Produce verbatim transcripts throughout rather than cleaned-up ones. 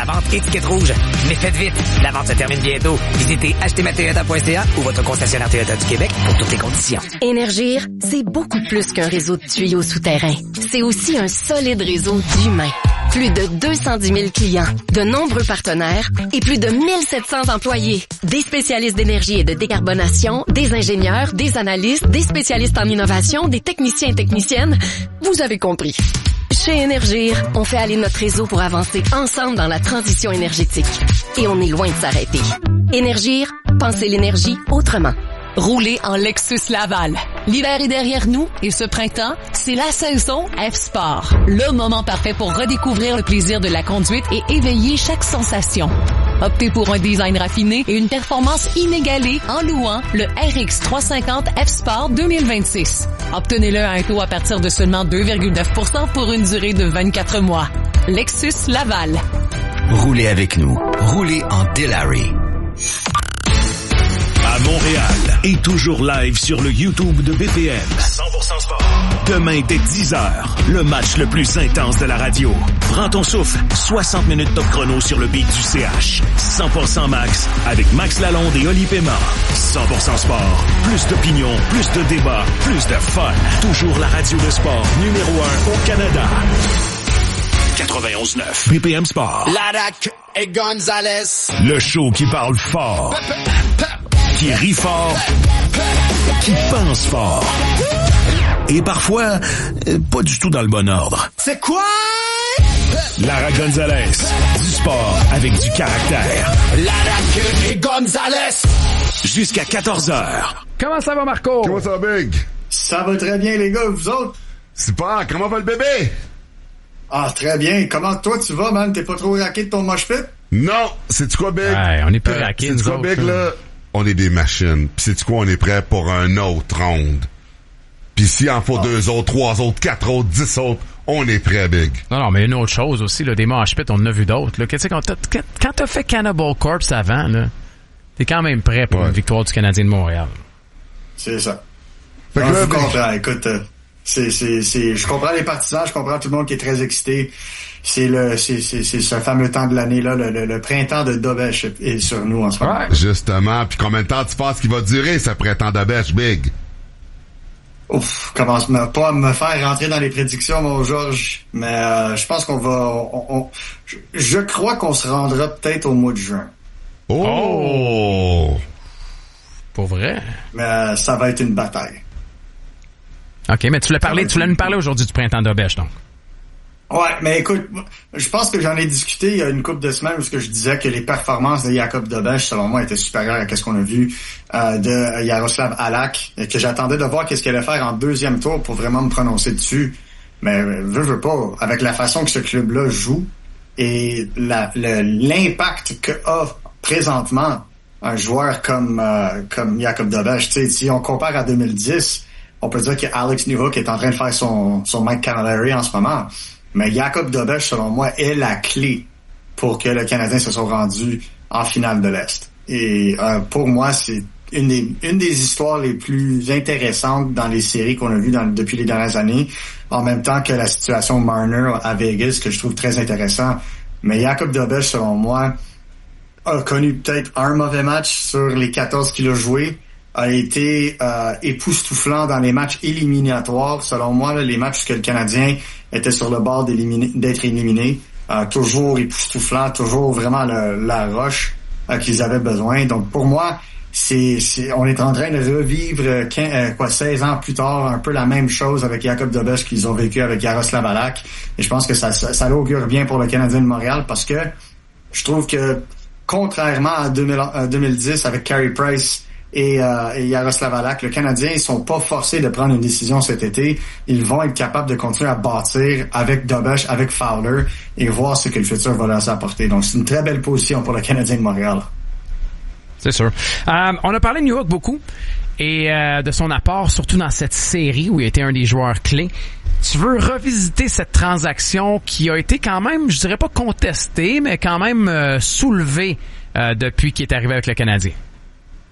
vente étiquette rouge. Mais faites vite, la vente se termine bientôt. Visitez acheter ma toyota point c a ou votre concessionnaire Toyota du Québec pour toutes les conditions. Énergir, c'est beaucoup plus qu'un réseau de tuyaux souterrains. C'est aussi un solide réseau d'humains. Plus de deux cent dix mille clients, de nombreux partenaires et plus de mille sept cents employés. Des spécialistes d'énergie et de décarbonation, des ingénieurs, des analystes, des spécialistes en innovation, des techniciens et techniciennes. Vous avez compris. Chez Énergir, on fait aller notre réseau pour avancer ensemble dans la transition énergétique. Et on est loin de s'arrêter. Énergir, pensez l'énergie autrement. Roulez en Lexus Laval. L'hiver est derrière nous et ce printemps, c'est la saison F-Sport. Le moment parfait pour redécouvrir le plaisir de la conduite et éveiller chaque sensation. Optez pour un design raffiné et une performance inégalée en louant le R X trois cent cinquante F-Sport deux mille vingt-six. Obtenez-le à un taux à partir de seulement deux virgule neuf pour cent pour une durée de vingt-quatre mois. Lexus Laval. Roulez avec nous. Roulez en Delary. À Montréal et toujours live sur le YouTube de B P M. cent pour cent sport. Demain dès dix heures, le match le plus intense de la radio. Prends ton souffle, soixante minutes top chrono sur le beat du C H. cent pour cent Max avec Max Lalonde et Oli Paiement. cent pour cent sport. Plus d'opinion, plus de débats, plus de fun. Toujours la radio de sport numéro un au Canada. quatre-vingt-onze neuf B P M Sport. Larac et Gonzalez. Le show qui parle fort. Qui rit fort, qui pense fort. Et parfois, pas du tout dans le bon ordre. C'est quoi? Lara Gonzalez, du sport avec du caractère. Lara et Gonzalez. Jusqu'à quatorze heures. Comment ça va, Marco? Comment ça va, Big? Ça va très bien, les gars, vous autres? Super, comment va le bébé? Ah, très bien. Comment toi tu vas, man? T'es pas trop raqué de ton mosh pit? Non, c'est-tu quoi, Big? Ouais, on est plus euh, raqué, C'est-tu quoi, Big, là? On est des machines. Pis c'est-tu quoi, on est prêt pour un autre round. Pis s'il en faut ah. deux autres, trois autres, quatre autres, dix autres, on est prêt, Big. Non, non, mais une autre chose aussi, là, des mosh pits, on en a vu d'autres. Là. Qu'est-ce quand, t'as, quand t'as fait Cannibal Corpse avant, là, t'es quand même prêt pour ouais. une victoire du Canadien de Montréal. C'est ça. Fait que là, je comprends. Écoute, euh, c'est, c'est, c'est, je comprends les partisans, je comprends tout le monde qui est très excité. C'est le, c'est, c'est, c'est ce fameux temps de l'année là, le, le, le printemps de Dobèche est sur nous en ce moment. Ouais. Justement. Puis combien de temps tu penses qu'il va durer ce printemps de Dobèche, Big? Ouf, commence pas à me faire rentrer dans les prédictions, mon Georges, mais euh, je pense qu'on va, on, on, je, je crois qu'on se rendra peut-être au mois de juin. Oh, oh. Pour vrai? Mais euh, ça va être une bataille. Ok, mais tu l'as parlé, tu l'as nous parlé aujourd'hui du printemps d'Obèche, donc. Ouais, mais écoute, je pense que j'en ai discuté il y a une couple de semaines où ce que je disais que les performances de Jakub Dobèche, selon moi, étaient supérieures à ce qu'on a vu euh, de Jaroslav Halak, et que j'attendais de voir qu'est-ce qu'il allait faire en deuxième tour pour vraiment me prononcer dessus. Mais veux, veux pas, avec la façon que ce club-là joue et la, le, l'impact que a présentement un joueur comme euh, comme Jakub Dobèche, tu sais, si on compare à deux mille dix, on peut dire que Alex Newhook est en train de faire son son Mike Camilleri en ce moment. Mais Jakub Dobèche, selon moi, est la clé pour que le Canadien se soit rendu en finale de l'Est. Et euh, pour moi, c'est une des, une des histoires les plus intéressantes dans les séries qu'on a vues dans, depuis les dernières années, en même temps que la situation Marner à Vegas, que je trouve très intéressant. Mais Jakub Dobèche, selon moi, a connu peut-être un mauvais match sur les quatorze qu'il a joué, a été euh, époustouflant dans les matchs éliminatoires. Selon moi, là, les matchs que le Canadien était sur le bord d'être éliminé, euh, toujours époustouflant, toujours vraiment le, la roche euh, qu'ils avaient besoin. Donc pour moi, c'est, c'est on est en train de revivre quinze, euh, quoi seize ans plus tard un peu la même chose avec Jakub Dobèche qu'ils ont vécu avec Jaroslav Halak. Et je pense que ça, ça, ça l'augure bien pour le Canadien de Montréal parce que je trouve que contrairement à deux mille, euh, deux mille dix avec Carey Price et, euh, et Jaroslav Halak, le Canadien, ils sont pas forcés de prendre une décision cet été. Ils vont être capables de continuer à bâtir avec Dobèche, avec Fowler et voir ce que le futur va leur apporter. Donc, c'est une très belle position pour le Canadien de Montréal. C'est sûr. Euh, on a parlé de Newhook beaucoup et euh, de son apport, surtout dans cette série où il était un des joueurs clés. Tu veux revisiter cette transaction qui a été quand même, je dirais pas contestée, mais quand même euh, soulevée euh, depuis qu'il est arrivé avec le Canadien?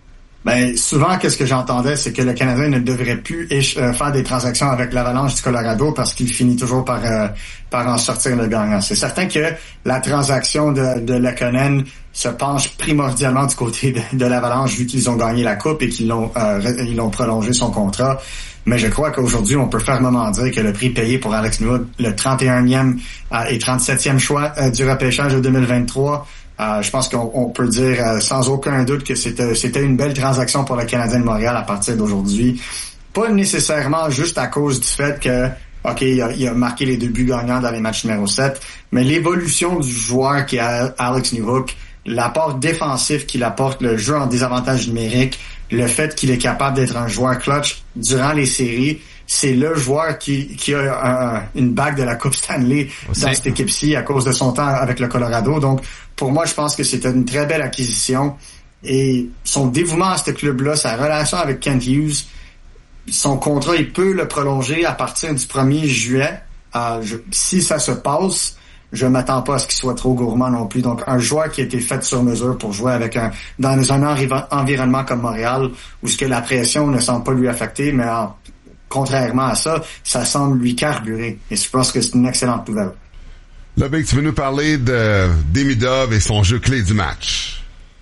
Ben souvent, qu'est-ce que j'entendais, c'est que le Canadien ne devrait plus éch- euh, faire des transactions avec l'Avalanche du Colorado parce qu'il finit toujours par euh, par en sortir le gagnant. C'est certain que la transaction de, de Lehkonen se penche primordialement du côté de, de l'Avalanche vu qu'ils ont gagné la Coupe et qu'ils l'ont euh, ils l'ont prolongé son contrat. Mais je crois qu'aujourd'hui, on peut fermement dire que le prix payé pour Alex Newhook, le trente et unième euh, et trente-septième choix euh, du repêchage de deux mille vingt-trois, Euh, je pense qu'on on peut dire euh, sans aucun doute que c'était c'était une belle transaction pour le Canadien de Montréal à partir d'aujourd'hui. Pas nécessairement juste à cause du fait que, OK, il a, il a marqué les deux buts gagnants dans les matchs numéro sept, mais l'évolution du joueur qui est Alex Newhook, l'apport défensif qu'il apporte, le jeu en désavantage numérique, le fait qu'il est capable d'être un joueur clutch durant les séries, c'est le joueur qui, qui a un, une bague de la Coupe Stanley Aussi. dans cette équipe-ci à cause de son temps avec le Colorado. Donc, pour moi, je pense que c'était une très belle acquisition. Et son dévouement à ce club-là, sa relation avec Kent Hughes, son contrat, il peut le prolonger à partir du premier juillet. Euh, je, si ça se passe, je m'attends pas à ce qu'il soit trop gourmand non plus. Donc, un joueur qui a été fait sur mesure pour jouer avec un dans un enri- environnement comme Montréal, où ce que la pression ne semble pas lui affecter, mais en, contrairement à ça, ça semble lui carburer. Et je pense que c'est une excellente nouvelle. Là, Big, tu veux nous parler de Demidov et son jeu clé du match?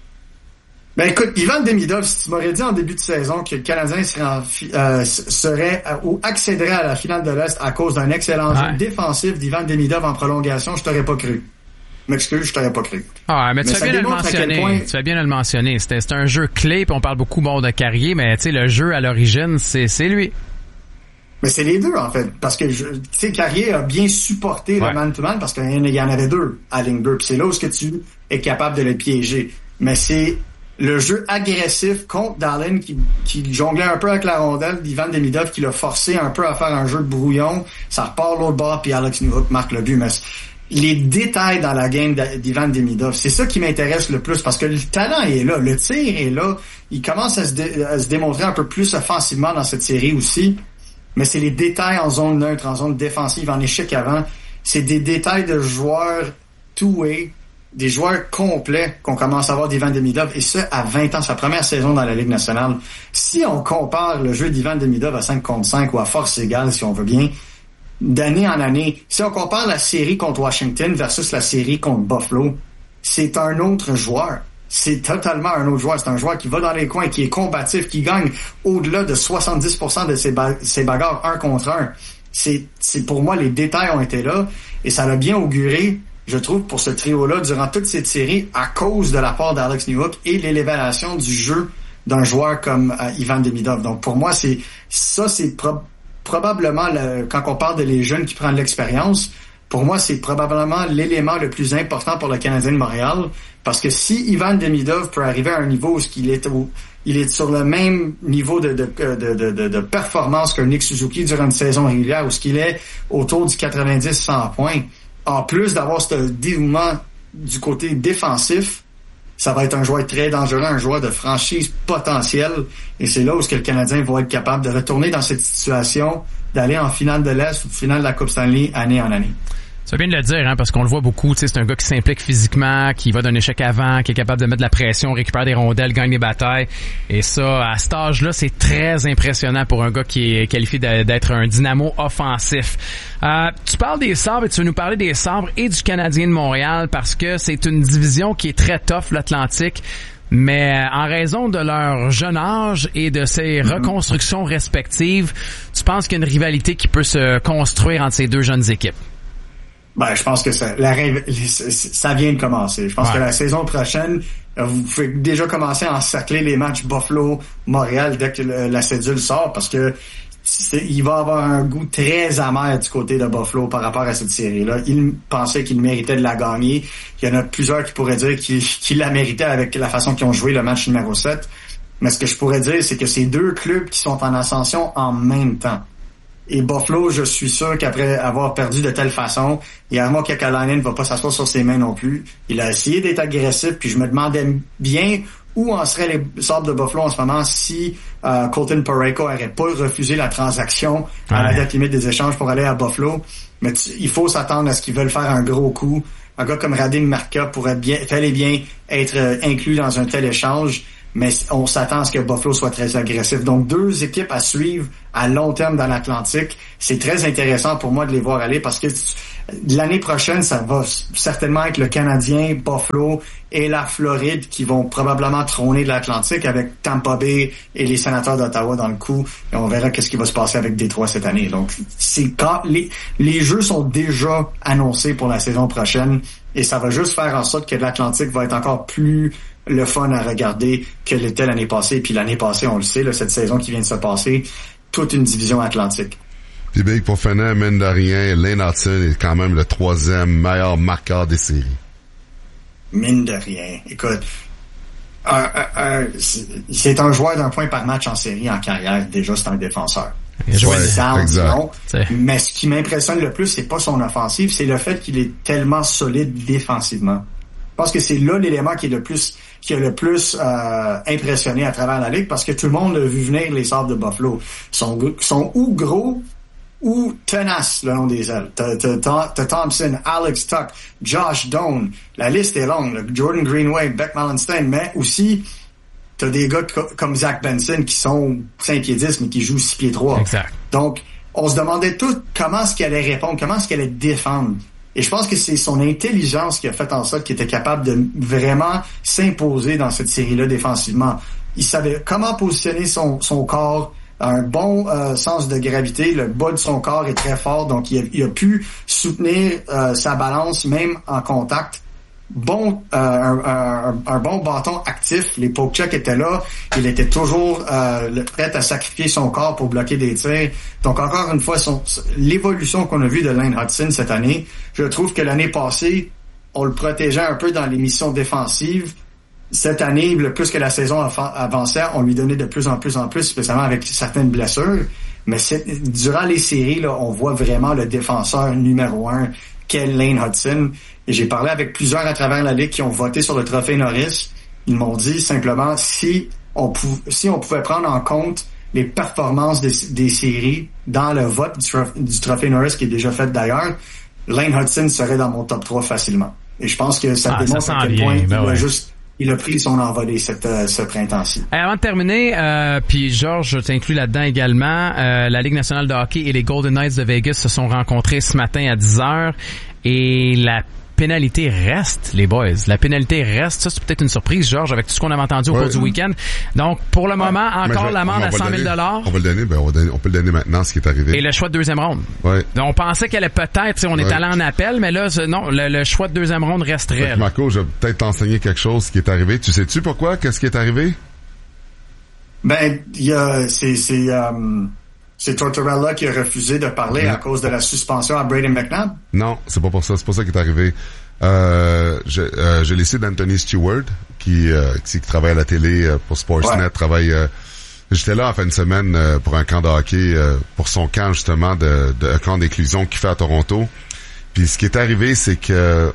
Ben écoute, Ivan Demidov, si tu m'aurais dit en début de saison que le Canadien serait, en fi- euh, serait euh, ou accéderait à la finale de l'Est à cause d'un excellent ouais. jeu défensif d'Ivan Demidov en prolongation, je t'aurais pas cru. M'excuse, je t'aurais pas cru. Ah, mais, mais tu ça fais bien de le mentionner. Point... Tu fais bien de le mentionner. C'était, c'était un jeu clé, puis on parle beaucoup bon de Carrier, mais tu sais, le jeu à l'origine, c'est, c'est lui. Mais c'est les deux, en fait. Parce que, tu sais, Carrier a bien supporté ouais. le man-to-man parce qu'il y en avait deux à ligne deux. Puis c'est là où ce que tu es capable de le piéger. Mais c'est le jeu agressif contre Dahlen qui, qui jonglait un peu avec la rondelle d'Ivan Demidov qui l'a forcé un peu à faire un jeu de brouillon. Ça repart l'autre bord puis Alex Newhook marque le but. Mais les détails dans la game d'Ivan Demidov, c'est ça qui m'intéresse le plus parce que le talent est là, le tir est là. Il commence à se, dé- à se démontrer un peu plus offensivement dans cette série aussi. Mais c'est les détails en zone neutre, en zone défensive, en échec avant. C'est des détails de joueurs two-way, des joueurs complets qu'on commence à avoir d'Ivan Demidov, et ça à vingt ans, sa première saison dans la Ligue nationale. Si on compare le jeu d'Ivan Demidov à cinq contre cinq ou à force égale, si on veut bien, d'année en année, si on compare la série contre Washington versus la série contre Buffalo, c'est un autre joueur. C'est totalement un autre joueur. C'est un joueur qui va dans les coins, qui est combatif, qui gagne au-delà de soixante-dix pour cent de ses, ba- ses bagarres un contre un. C'est, c'est pour moi, les détails ont été là et ça l'a bien auguré, je trouve, pour ce trio-là durant toute cette série à cause de l'apport d'Alex Newhook et l'élévation du jeu d'un joueur comme euh, Ivan Demidov. Donc pour moi, c'est ça, c'est pro- probablement le, quand on parle de les jeunes qui prennent l'expérience. Pour moi, c'est probablement l'élément le plus important pour le Canadien de Montréal, parce que si Ivan Demidov peut arriver à un niveau où il est, au, il est sur le même niveau de, de, de, de, de, de performance que Nick Suzuki durant une saison régulière, où ce qu'il est autour du quatre-vingt-dix à cent points, en plus d'avoir ce dévouement du côté défensif, ça va être un joueur très dangereux, un joueur de franchise potentielle, et c'est là où ce que le Canadien va être capable de retourner dans cette situation, d'aller en finale de l'Est ou finale de la Coupe Stanley année en année. Ça vient de le dire, hein, parce qu'on le voit beaucoup. Tu sais, c'est un gars qui s'implique physiquement, qui va d'un échec avant, qui est capable de mettre de la pression, récupère des rondelles, gagne des batailles. Et ça, à cet âge-là, c'est très impressionnant pour un gars qui est qualifié d'être un dynamo offensif. Euh, tu parles des Sabres et tu veux nous parler des Sabres et du Canadien de Montréal parce que c'est une division qui est très tough, l'Atlantique. Mais en raison de leur jeune âge et de ces mm-hmm. reconstructions respectives, tu penses qu'il y a une rivalité qui peut se construire entre ces deux jeunes équipes? Ben, je pense que ça, la, ça vient de commencer. Je pense ouais. que la saison prochaine, vous pouvez déjà commencer à encercler les matchs Buffalo-Montréal dès que le, la cédule sort, parce que c'est, il va avoir un goût très amer du côté de Buffalo par rapport à cette série-là. Il pensait qu'il méritait de la gagner. Il y en a plusieurs qui pourraient dire qu'il, qu'il la méritait avec la façon qu'ils ont joué le match numéro sept. Mais ce que je pourrais dire, c'est que c'est deux clubs qui sont en ascension en même temps. Et Buffalo, je suis sûr qu'après avoir perdu de telle façon, Jarmo Kekalainen ne va pas s'asseoir sur ses mains non plus. Il a essayé d'être agressif, puis je me demandais bien où en seraient les Sabres de Buffalo en ce moment si euh, Colton Parayko n'aurait pas refusé la transaction ouais. à la date limite des échanges pour aller à Buffalo. Mais tu, il faut s'attendre à ce qu'ils veulent faire un gros coup. Un gars comme Radim Marka pourrait bien, fallait bien être euh, inclus dans un tel échange. mais on s'attend à ce que Buffalo soit très agressif. Donc, deux équipes à suivre à long terme dans l'Atlantique. C'est très intéressant pour moi de les voir aller parce que l'année prochaine, ça va certainement être le Canadien, Buffalo et la Floride qui vont probablement trôner de l'Atlantique avec Tampa Bay et les Sénateurs d'Ottawa dans le coup. Et on verra qu'est-ce qui va se passer avec Détroit cette année. Donc, c'est quand les, les jeux sont déjà annoncés pour la saison prochaine et ça va juste faire en sorte que l'Atlantique va être encore plus le fun à regarder que l'était l'année passée. Puis l'année passée, on le sait, là, cette saison qui vient de se passer, toute une division atlantique. Puis Big, pour finir, mine de rien, Lane Hudson est quand même le troisième meilleur marqueur des séries. Mine de rien. Écoute, un, un, un, c'est un joueur d'un point par match en série en carrière. Déjà, c'est un défenseur. Ouais, exact. Non, mais ce qui m'impressionne le plus, c'est pas son offensive, c'est le fait qu'il est tellement solide défensivement. Je pense que c'est là l'élément qui est le plus qui a le plus euh, impressionné à travers la ligue parce que tout le monde a vu venir les Sabres de Buffalo. Ils sont, sont ou gros ou tenaces le long des ailes. T'as, t'as, t'as Thompson, Alex Tuck, Josh Doan. La liste est longue. Là. Jordan Greenway, Beck Mallenstein, mais aussi t'as des gars co- comme Zach Benson qui sont cinq pieds dix mais qui jouent six pieds trois. Exact. Donc, on se demandait tout comment est-ce qu'il allait répondre, comment est-ce qu'il allait défendre. Et je pense que c'est son intelligence qui a fait en sorte qu'il était capable de vraiment s'imposer dans cette série-là défensivement. Il savait comment positionner son, son corps, un bon euh, sens de gravité. Le bas de son corps est très fort, donc il a, il a pu soutenir euh, sa balance même en contact. Bon, euh, un, un, un bon bâton actif. Les poke checks étaient là. Il était toujours euh, prêt à sacrifier son corps pour bloquer des tirs. Donc encore une fois, son, l'évolution qu'on a vue de Lane Hudson cette année, je trouve que l'année passée, on le protégeait un peu dans les missions défensives. Cette année, le plus que la saison avançait, on lui donnait de plus en plus en plus, spécialement avec certaines blessures. Mais c'est, durant les séries, là, on voit vraiment le défenseur numéro un qu'est Lane Hudson. Et j'ai parlé avec plusieurs à travers la ligue qui ont voté sur le trophée Norris. Ils m'ont dit simplement si on pou- si on pouvait prendre en compte les performances des, des séries dans le vote du, trof- du trophée Norris qui est déjà fait d'ailleurs, Lane Hudson serait dans mon top trois facilement. Et je pense que ça ah, démontre ça à quel bien, point ben il ouais. a juste il a pris son envolée cette, euh, ce printemps-ci. Et avant de terminer, euh, puis Georges, je t'inclus là-dedans également, euh, la Ligue nationale de hockey et les Golden Knights de Vegas se sont rencontrés ce matin à dix heures et la pénalité reste, les boys. La pénalité reste. Ça, c'est peut-être une surprise, Georges, avec tout ce qu'on avait entendu au ouais. cours du week-end. Donc, pour le moment, ouais. encore je, l'amende à cent mille dollars. On va le donner, ben, on, va donner, on peut le donner maintenant, ce qui est arrivé. Et le choix de deuxième ronde. Ouais. Donc, on pensait qu'elle allait peut-être, on est ouais. allé en appel, mais là, non, le, le choix de deuxième ronde resterait. Marco, je vais peut-être t'enseigner quelque chose qui est arrivé. Tu sais-tu pourquoi? Qu'est-ce qui est arrivé? Ben, il y a, c'est, c'est, um... c'est Tortorella qui a refusé de parler non. à cause de la suspension à Brayden McNabb? Non, c'est pas pour ça. C'est pas ça qui est arrivé. Euh, je, euh, j'ai laissé d'Anthony Stewart, qui, euh, qui, qui travaille à la télé euh, pour Sportsnet, ouais. travaille... Euh, j'étais là en fin de semaine euh, pour un camp de hockey, euh, pour son camp justement, de, de un camp d'inclusion qu'il fait à Toronto. Puis ce qui est arrivé, c'est que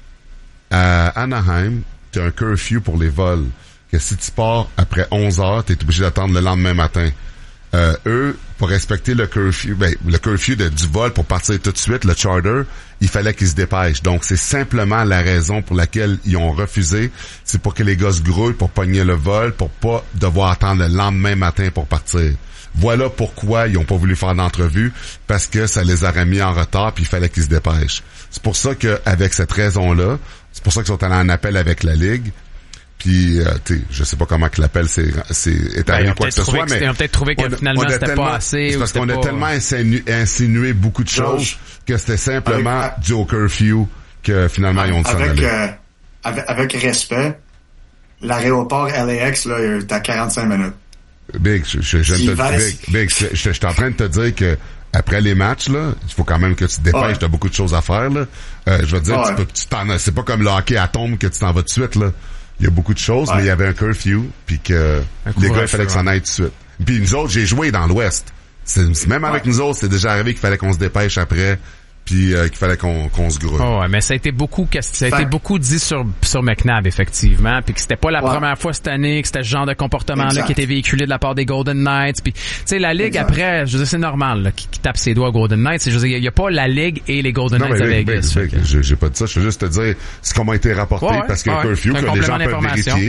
à Anaheim, t'as un curfew pour les vols. Que si tu pars après onze heures, t'es obligé d'attendre le lendemain matin. Euh, eux, pour respecter le curfew, ben, le curfew de, du vol pour partir tout de suite, le charter, il fallait qu'ils se dépêchent. Donc, c'est simplement la raison pour laquelle ils ont refusé. C'est pour que les gars se grouillent pour pogner le vol, pour pas devoir attendre le lendemain matin pour partir. Voilà pourquoi ils ont pas voulu faire d'entrevue, parce que ça les aurait mis en retard puis il fallait qu'ils se dépêchent. C'est pour ça qu'avec cette raison-là, c'est pour ça qu'ils sont allés en appel avec la Ligue. Puis, euh, tu sais, je sais pas comment que l'appel c'est, c'est est arrivé ben, quoi que ce soit, mais ils ont peut-être trouvé que on, finalement on c'était tellement, pas assez. C'est parce qu'on pas... a tellement insinué, insinué beaucoup de choses George, que c'était simplement avec, dû au curfew que finalement ils ont dit avec, euh, avec, avec respect, l'aéroport L A X là, est à quarante-cinq minutes. Big, je, je, je, te, va Big, Big, je, je, je suis en train de te dire que après les matchs, là, il faut quand même que tu te dépêches, ouais. t'as beaucoup de choses à faire, là. Euh, je veux dire, ouais. tu peux, tu t'en, c'est pas comme le hockey à tombe que tu t'en vas tout de suite, là. Il y a beaucoup de choses, ouais. mais il y avait un curfew, puis que les gars, il fallait que ça en aille tout de suite. Puis nous autres, j'ai joué dans l'Ouest. C'est, même avec ouais. nous autres, c'est déjà arrivé qu'il fallait qu'on se dépêche après, puis euh, qu'il fallait qu'on, qu'on se grouille. Oh ouais, mais ça a été beaucoup, ça a été beaucoup dit sur sur McNabb effectivement, puis que c'était pas la ouais. première fois cette année que c'était ce genre de comportement là qui était véhiculé de la part des Golden Knights. Puis tu sais la ligue exact. Après, je veux dire c'est normal là, qui, qui tape ses doigts aux Golden Knights. Je veux dire il y a pas la ligue et les Golden non, Knights à Vegas. Big, Big, j'ai, j'ai pas dit ça. Je veux juste te dire ce comment a été rapporté ouais, parce qu'il y a un ouais, curfew que les gens peuvent vérifier.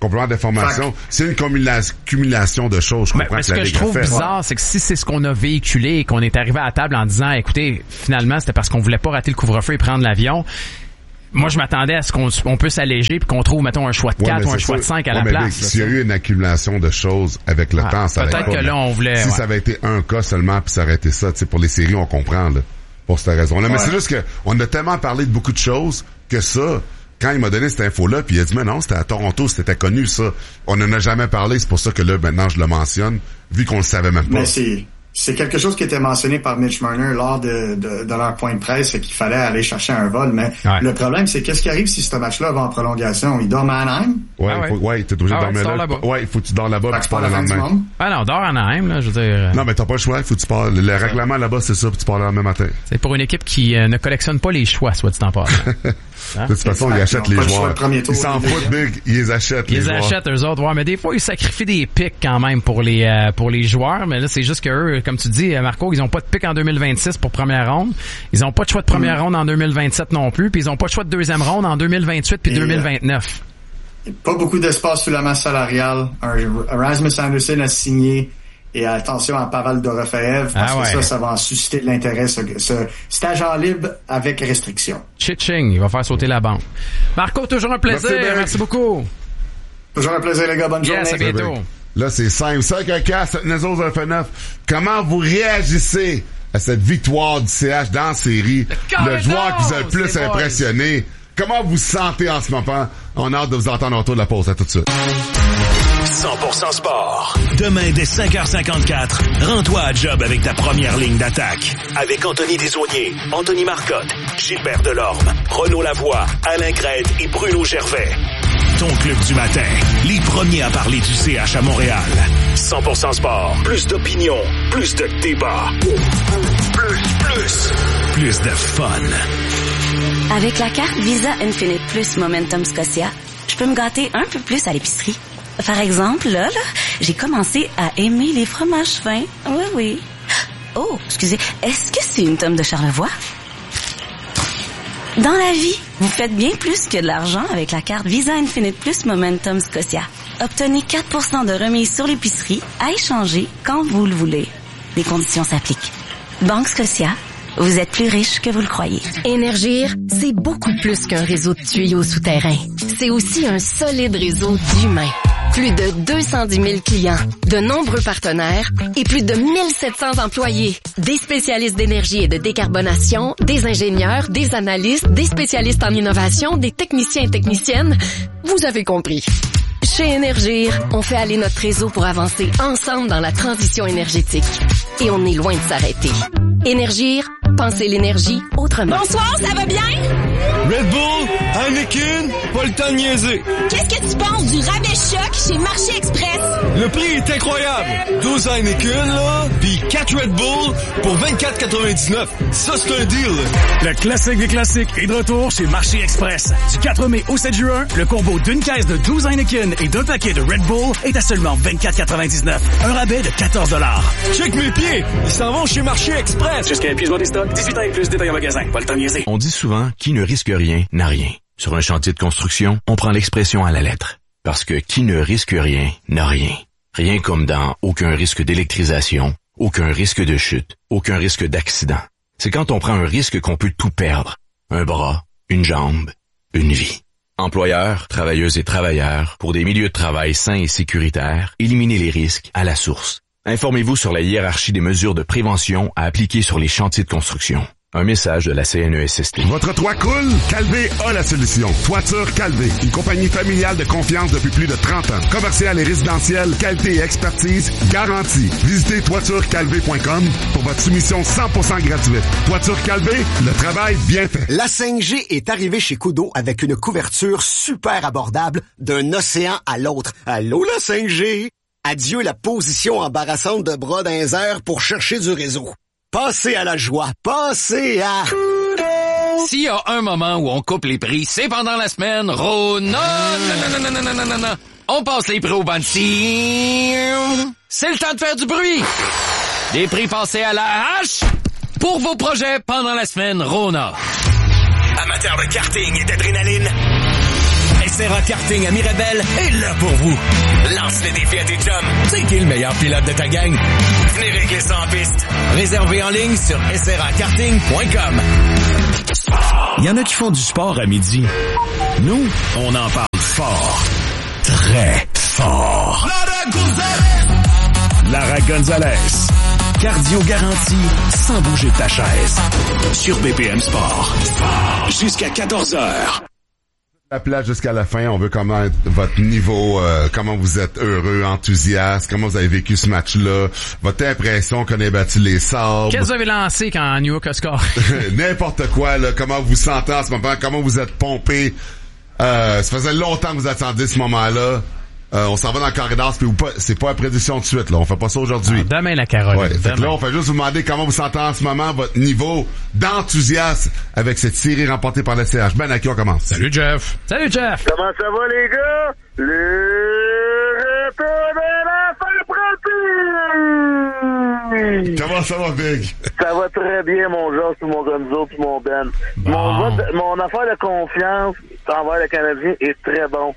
complément d'information. C'est une cumula- cumulation de choses. Je Mais, comprends mais que ce la que je Ligue a trouve fait. bizarre, c'est que si c'est ce qu'on a véhiculé et qu'on est arrivé à la table en disant, écoutez, finalement, c'était parce qu'on voulait pas rater le couvre-feu et prendre l'avion. Moi, je m'attendais à ce qu'on on peut s'alléger puis qu'on trouve, mettons, un choix de Ouais, quatre mais ou un c'est choix de ça. cinq à Ouais, la mais place. Big, s'il y a eu une accumulation de choses avec le Ah, temps, ça peut-être arrête pas. que là, on voulait, Si ouais. ça avait été un cas seulement puis ça aurait été ça, tu sais, pour les séries, on comprend, là, pour cette raison-là. Ouais. Mais c'est juste que on a tellement parlé de beaucoup de choses que ça, quand il m'a donné cette info-là, puis il a dit, mais non, c'était à Toronto, c'était connu, ça. On n'en a jamais parlé, c'est pour ça que là, maintenant, je le mentionne, vu qu'on le savait même pas. Mais c'est, c'est quelque chose qui était mentionné par Mitch Marner lors de, de, de leur point de presse, c'est qu'il fallait aller chercher un vol. Mais Ouais. le problème, c'est qu'est-ce qui arrive si ce match-là va en prolongation? Il dort à Anaheim? Ouais, Ah ouais. faut, ouais, t'es obligé Ah de ouais, dormir tu dors là. là-bas. Ouais, il faut que tu dors là-bas Fait puis que tu c'est pas pars la le fin du lendemain. monde. Ah non, dors en Anaheim, là, je veux dire. Non, mais t'as pas le choix, faut que tu pars. Le, le règlement là-bas, c'est ça, puis tu pars le lendemain matin. C'est pour une équipe qui euh, ne collectionne pas les choix, soit dit en passant. De toute façon, ils Exact. achètent Ils ont les pas le choix joueurs. le premier tour, Ils s'en les foutent, Big. Ils les achètent, Ils les les joueurs. achètent eux autres, ouais, mais des fois ils sacrifient des pics quand même pour les euh, pour les joueurs, mais là c'est juste que eux, comme tu dis, Marco, ils ont pas de pic en deux mille vingt-six pour première ronde, ils ont pas de choix de première Mm. ronde en deux mille vingt-sept non plus, puis ils ont pas de choix de deuxième ronde en deux mille vingt-huit puis Et, deux mille vingt-neuf. Pas beaucoup d'espace sur la masse salariale. Un, un Rasmus Anderson a signé. Et attention à Pavel Dorofeev, parce Ah ouais. que ça, ça va en susciter de l'intérêt, ce, ce stage en libre avec restriction. Ching, il va faire sauter la banque. Marco, toujours un plaisir, Merci, merci, Derek. beaucoup. Toujours un plaisir, les gars. Bonne Yes, journée. à bientôt. Là, c'est simple. cinq un quatre, sept neuf zéro zéro neuf. Comment vous réagissez à cette victoire du C H dans la série? Le Le joueur qui vous a le Cardinals, plus les boys. impressionné. Comment vous vous sentez en ce moment? On a hâte de vous entendre autour de la pause. À tout de suite. cent pour cent sport. Demain, dès cinq heures cinquante-quatre, rends-toi à job avec ta première ligne d'attaque. Avec Anthony Desaulniers, Anthony Marcotte, Gilbert Delorme, Renaud Lavoie, Alain Crête et Bruno Gervais. Ton club du matin, les premiers à parler du C H à Montréal. cent pour cent sport, plus d'opinion, plus de débat. Plus, plus, plus de fun. Avec la carte Visa Infinite Plus Momentum Scotia, je peux me gâter un peu plus à l'épicerie. Par exemple, là, là, j'ai commencé à aimer les fromages fins. Oui, oui. Oh, excusez, est-ce que c'est une tome de Charlevoix? Dans la vie, vous faites bien plus que de l'argent avec la carte Visa Infinite Plus Momentum Scotia. Obtenez quatre pour cent de remise sur l'épicerie à échanger quand vous le voulez. Les conditions s'appliquent. Banque Scotia, vous êtes plus riche que vous le croyez. Énergir, c'est beaucoup plus qu'un réseau de tuyaux souterrains. C'est aussi un solide réseau d'humains. Plus de deux cent dix mille clients, de nombreux partenaires et plus de mille sept cents employés. Des spécialistes d'énergie et de décarbonation, des ingénieurs, des analystes, des spécialistes en innovation, des techniciens et techniciennes. Vous avez compris. Chez Énergir, on fait aller notre réseau pour avancer ensemble dans la transition énergétique. Et on est loin de s'arrêter. Énergir, pensez l'énergie autrement. Bonsoir, ça va bien? Red Bull, Heineken, pas le temps de niaiser. Qu'est-ce que tu penses du rabais choc chez Marché Express? Le prix est incroyable. douze Heineken, là, pis quatre Red Bull pour vingt-quatre quatre-vingt-dix-neuf. Ça, c'est un deal. Le classique des classiques est de retour chez Marché Express. Du quatre mai au sept juin, le combo d'une caisse de douze Heineken et d'un paquet de Red Bull est à seulement vingt-quatre quatre-vingt-dix-neuf. Un rabais de quatorze dollars. Check mes pieds. Ils s'en vont chez Marché Express. Jusqu'à épuisement des stocks, dix-huit ans et plus, détail en magasin. Pas le temps de niaiser. On dit souvent, qui ne risque rien, n'a rien. Sur un chantier de construction, on prend l'expression à la lettre. Parce que qui ne risque rien, n'a rien. Rien comme dans aucun risque d'électrisation, aucun risque de chute, aucun risque d'accident. C'est quand on prend un risque qu'on peut tout perdre. Un bras, une jambe, une vie. Employeurs, travailleuses et travailleurs, pour des milieux de travail sains et sécuritaires, éliminez les risques à la source. Informez-vous sur la hiérarchie des mesures de prévention à appliquer sur les chantiers de construction. Un message de la C N E S S T. Votre toit coule? Calvé a la solution. Toiture Calvé, une compagnie familiale de confiance depuis plus de trente ans. Commerciale et résidentielle, qualité et expertise garantie. Visitez toiture calvé point com pour votre soumission cent pour cent gratuite. Toiture Calvé, le travail bien fait. La cinq G est arrivée chez Kudo avec une couverture super abordable d'un océan à l'autre. Allô la cinq G? Adieu la position embarrassante de bras dans les airs pour chercher du réseau. Passez à la joie, passez à... S'il y a un moment où on coupe les prix, c'est pendant la semaine. Ro... Non, non, non, non, non, non, non, non, non. On passe les prix au banti. C'est le temps de faire du bruit. Des prix passés à la hache pour vos projets pendant la semaine Rona. Amateurs de karting et d'adrénaline, Serra Karting à Mirabel est là pour vous. Lance le défi à tes chums. C'est qui le meilleur pilote de ta gang? Venez régler ça en piste. Réservé en ligne sur s r a karting point com. Il y en a qui font du sport à midi. Nous, on en parle fort. Très fort. Lara Gonzalez. Cardio garanti sans bouger de ta chaise. Sur B P M Sport. Jusqu'à quatorze heures. La plage jusqu'à la fin, on veut connaître votre niveau, euh, comment vous êtes heureux, enthousiaste, comment vous avez vécu ce match-là, votre impression qu'on ait battu les Sabres. Qu'est-ce que vous avez lancé quand New York a score? N'importe quoi, là, comment vous vous sentez en ce moment, comment vous êtes pompé. Euh, ça faisait longtemps que vous attendiez ce moment-là. Euh, on s'en va dans le corridor, c'est pas, c'est pas la prédiction de suite, là. On fait pas ça aujourd'hui. Ah, demain, la Caroline. Ouais, fait que là, on fait juste vous demander comment vous sentez en ce moment, votre niveau d'enthousiasme avec cette série remportée par le C H. Ben, à qui on commence? Salut, Jeff. Salut, Jeff. Comment ça va, les gars? Le retour de la fin pratique! Comment ça va, Big? Ça va très bien, mon Georges, puis mon Gonzo, puis mon Ben. Bon. Mon, vote, mon affaire de confiance envers le Canadien est très bon.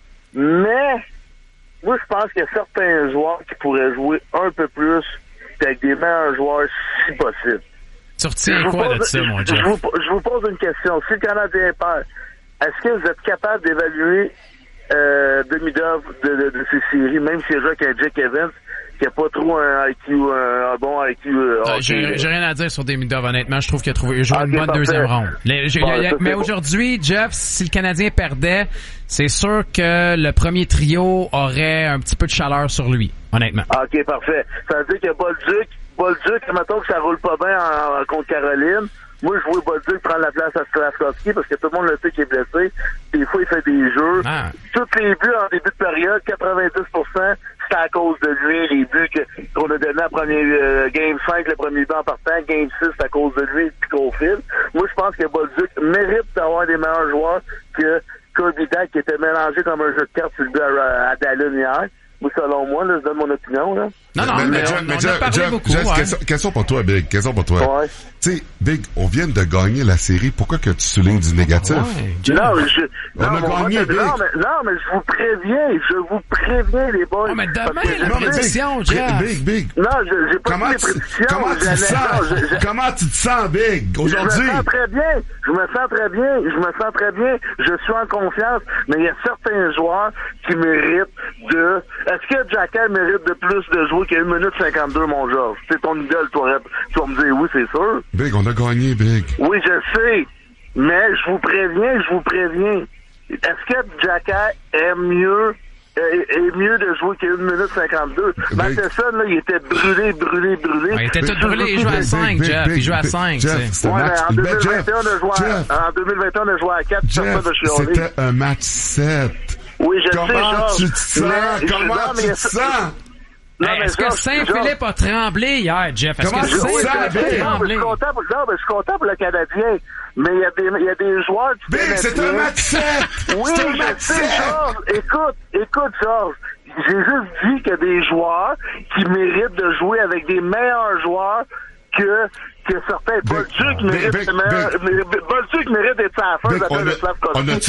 Mais, moi, je pense qu'il y a certains joueurs qui pourraient jouer un peu plus qu'avec des meilleurs joueurs, si possible. Tu retiens quoi pose, de ça, mon Jeff? Je vous, je vous pose une question. Si le Canadien perd, est-ce que vous êtes capable d'évaluer euh, Demidov de, de, de ces séries, même s'il joue avec un Jake Evans, qui n'a pas trop un I Q, un, un bon I Q. Euh, euh, j'ai, j'ai rien à dire sur Demidov, honnêtement. Je trouve qu'il a trouvé, il a joué okay, une bonne parfait. deuxième ronde. Les, j'ai, bon, y a, ça, mais bon. Aujourd'hui, Jeff, si le Canadien perdait, c'est sûr que le premier trio aurait un petit peu de chaleur sur lui, honnêtement. OK, parfait. Ça veut dire que Bolduc, Bolduc, mettons que ça roule pas bien en, en, contre Caroline. Moi, je vois Bolduc prendre la place à Slavkovski parce que tout le monde le sait qu'il est blessé. Des fois, il fait des jeux. Ah. Tous les buts en début de période, quatre-vingt-dix pour cent, c'est à cause de lui. Les buts que, qu'on a donnés à premier euh, Game cinq, le premier but en partant, Game six, c'est à cause de lui, puis qu'on file. Moi, je pense que Bolduc mérite d'avoir des meilleurs joueurs que Kirby Dach, qui était mélangé comme un jeu de cartes sur le but à, à Dallin hier. Moi, selon moi, là, je donne mon opinion, là. Non, non, mais, mais, mais, Jeff, on, mais on Jeff, a parlé Jeff, beaucoup. Jeff, ouais. question, question pour toi, Big. Question pour toi. Ouais. Tu sais, Big, on vient de gagner la série. Pourquoi que tu soulignes du négatif? Ouais, non, je, on non, a gagné, vote, Big. Non mais, non, mais je vous préviens. Je vous préviens, les boys. Oh, mais demain, la prédiction, Jeff. Big, Big. Non, je, j'ai pas comment dit les prédictions. Comment tu te sens? Non, je, je, comment tu te sens, Big, aujourd'hui? Je me sens très bien. Je me sens très bien. Je me sens très bien. Je suis en confiance. Mais il y a certains joueurs qui méritent de... Est-ce que Jackal mérite de plus de jouer qu'à une minute cinquante-deux, mon Georges? C'est ton idole, toi. Tu vas me dire oui, c'est sûr. Big, on a gagné, Big. Oui, je sais. Mais je vous préviens, je vous préviens. Est-ce que Jackal est mieux, est, est mieux de jouer qu'à une minute cinquante-deux? Matheson, là, il était brûlé, brûlé, brûlé. Ouais, il était tout brûlé, il jouait à cinq, Jeff. Il jouait à cinq, Jeff, c'est. Ouais, mais en deux mille vingt et un, on a joué à, en deux mille vingt et un, on a joué à quatre. Jeff, c'était un match sept. Oui, je Comment sais, Georges. tu te sens? Mais, Comment non, tu te sens? Non, hey, mais est-ce Georges, que Saint-Philippe Georges, a tremblé hier, Jeff? Est-ce Comment que tu te Saint-Philippe sens, a Big? tremblé? Je suis content pour, non, mais je suis content pour le Canadien. Mais il y a des, il y a des joueurs qui... Big, c'est un match sept! Oui, c'est un je match sais, sept! Georges. Écoute, écoute, Georges. J'ai juste dit qu'il y a des joueurs qui méritent de jouer avec des meilleurs joueurs que... que certains Bolduc mérite Bolduc mérite d'être à la fin de la période de Slavkovski.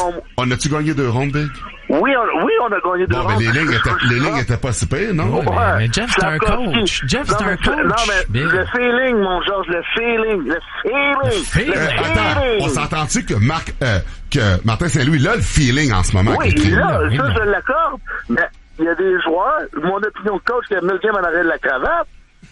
On a-tu gagné deux rondes, Big? Oui, on, oui, on a gagné deux bon, rondes. Mais les lignes étaient, les lignes étaient pas si pires, non? Ouais, mais, mais Jeff, c'est un coach. Jeff, c'est un coach. Non, mais Big. Le feeling, mon Georges, le feeling. Le feeling. Le feeling. Euh, attends, on s'entend-tu que Marc, euh, que Martin Saint-Louis, là, le feeling en ce moment? Oui, là, ça, je l'accorde. Mais il y a des joueurs, mon opinion de coach, qui a mille games en arrêt de la cravate.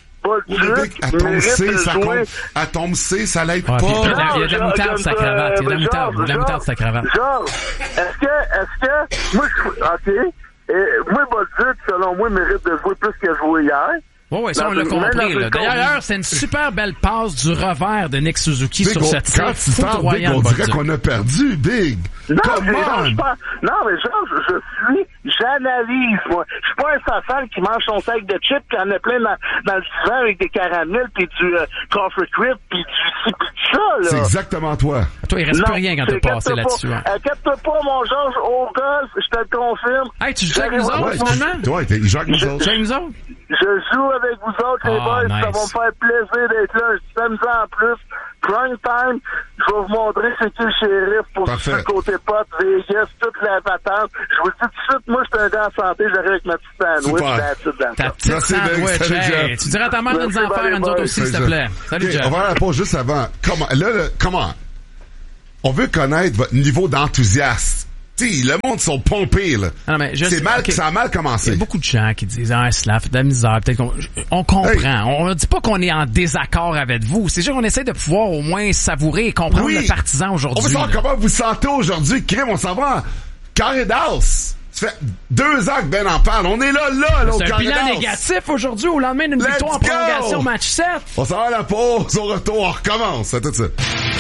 Big, à tombe C, ça compte. À tombe C, ça l'aide ah, pas. Il y a de la moutarde, sa cravate. Il y a de la moutarde, de la moutarde, sa cravate. Georges, est-ce que, est-ce que, moi, je, ok, et, moi, Bolduc, selon moi, mérite de jouer plus qu'il a joué hier. Oui, oui, ça, on l'a compris, là. D'ailleurs, c'est une super belle passe du revers de Nick Suzuki Big, sur cette quand tu parles, Big, on dirait qu'on a perdu, Big. Non, mais Georges, non, mais Georges, je suis, j'analyse, moi. Je suis pas un façade qui mange son sac de chips, qui en a plein dans, dans le divan avec des caramels, pis du euh, coffee crisp, pis du ci, pis du ça, là. C'est exactement toi. Toi, il reste non, plus rien quand t'as passé là-dessus. Hein. Inquiète-toi pas, mon Georges, au golf, je te le confirme. Hey, tu joues avec nous autres, ouais, finalement? Toi, il joue avec nous autres. Tu joues avec nous autres? Je joue avec vous autres, les oh, boys. Nice. Ça va me faire plaisir d'être là. Je suis amusant en plus. Prime time, je vais vous montrer c'est qui le shérif pour ce côté pote, Vegas, toute la patente. Je vous le dis tout de suite, moi, je suis un gars en santé, j'arrive avec ma petite sandwich. Ta petite sandwich, hey. Tu dirais à ta mère de nous en faire à nous autres aussi, s'il te plaît. Salut, okay, Jeff. On va faire la pause juste avant. Comment, là, là, comment? On veut connaître votre niveau d'enthousiasme. T'sais, le monde sont pompés, là. Non, mais juste, c'est mal, okay. ça a mal commencé. Il y a beaucoup de gens qui disent, ah, cela fait de la misère, peut-être qu'on, on comprend. Hey. On ne dit pas qu'on est en désaccord avec vous. C'est juste qu'on essaie de pouvoir au moins savourer et comprendre oui. le partisan aujourd'hui. On veut savoir comment vous vous sentez aujourd'hui. Crime, on s'en va en carré d'as. Ça fait deux ans que Ben en parle. On est là, là, là, au C'est un carré bilan d'as. négatif aujourd'hui au lendemain d'une Let's victoire en go. prolongation match sept. On s'en va à la pause, au retour, on recommence. C'est tout ça.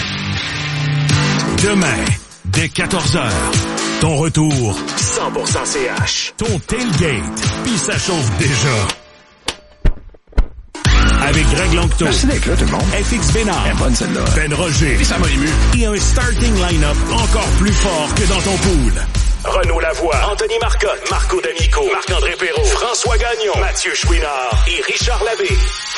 Demain, dès quatorze heures, ton retour cent pour cent C H. Ton tailgate, puis ça chauffe déjà. Avec Greg Longto. Merci d'être là, tout le monde. F X Bénard. Elle est bonne, celle-là. Ben Roger. Puis ça m'a ému. Et un starting line-up encore plus fort que dans ton pool. Renaud Lavoie, Anthony Marcotte, Marco D'Amico, Marc-André Perrault, François Gagnon, Mathieu Chouinard et Richard Labbé.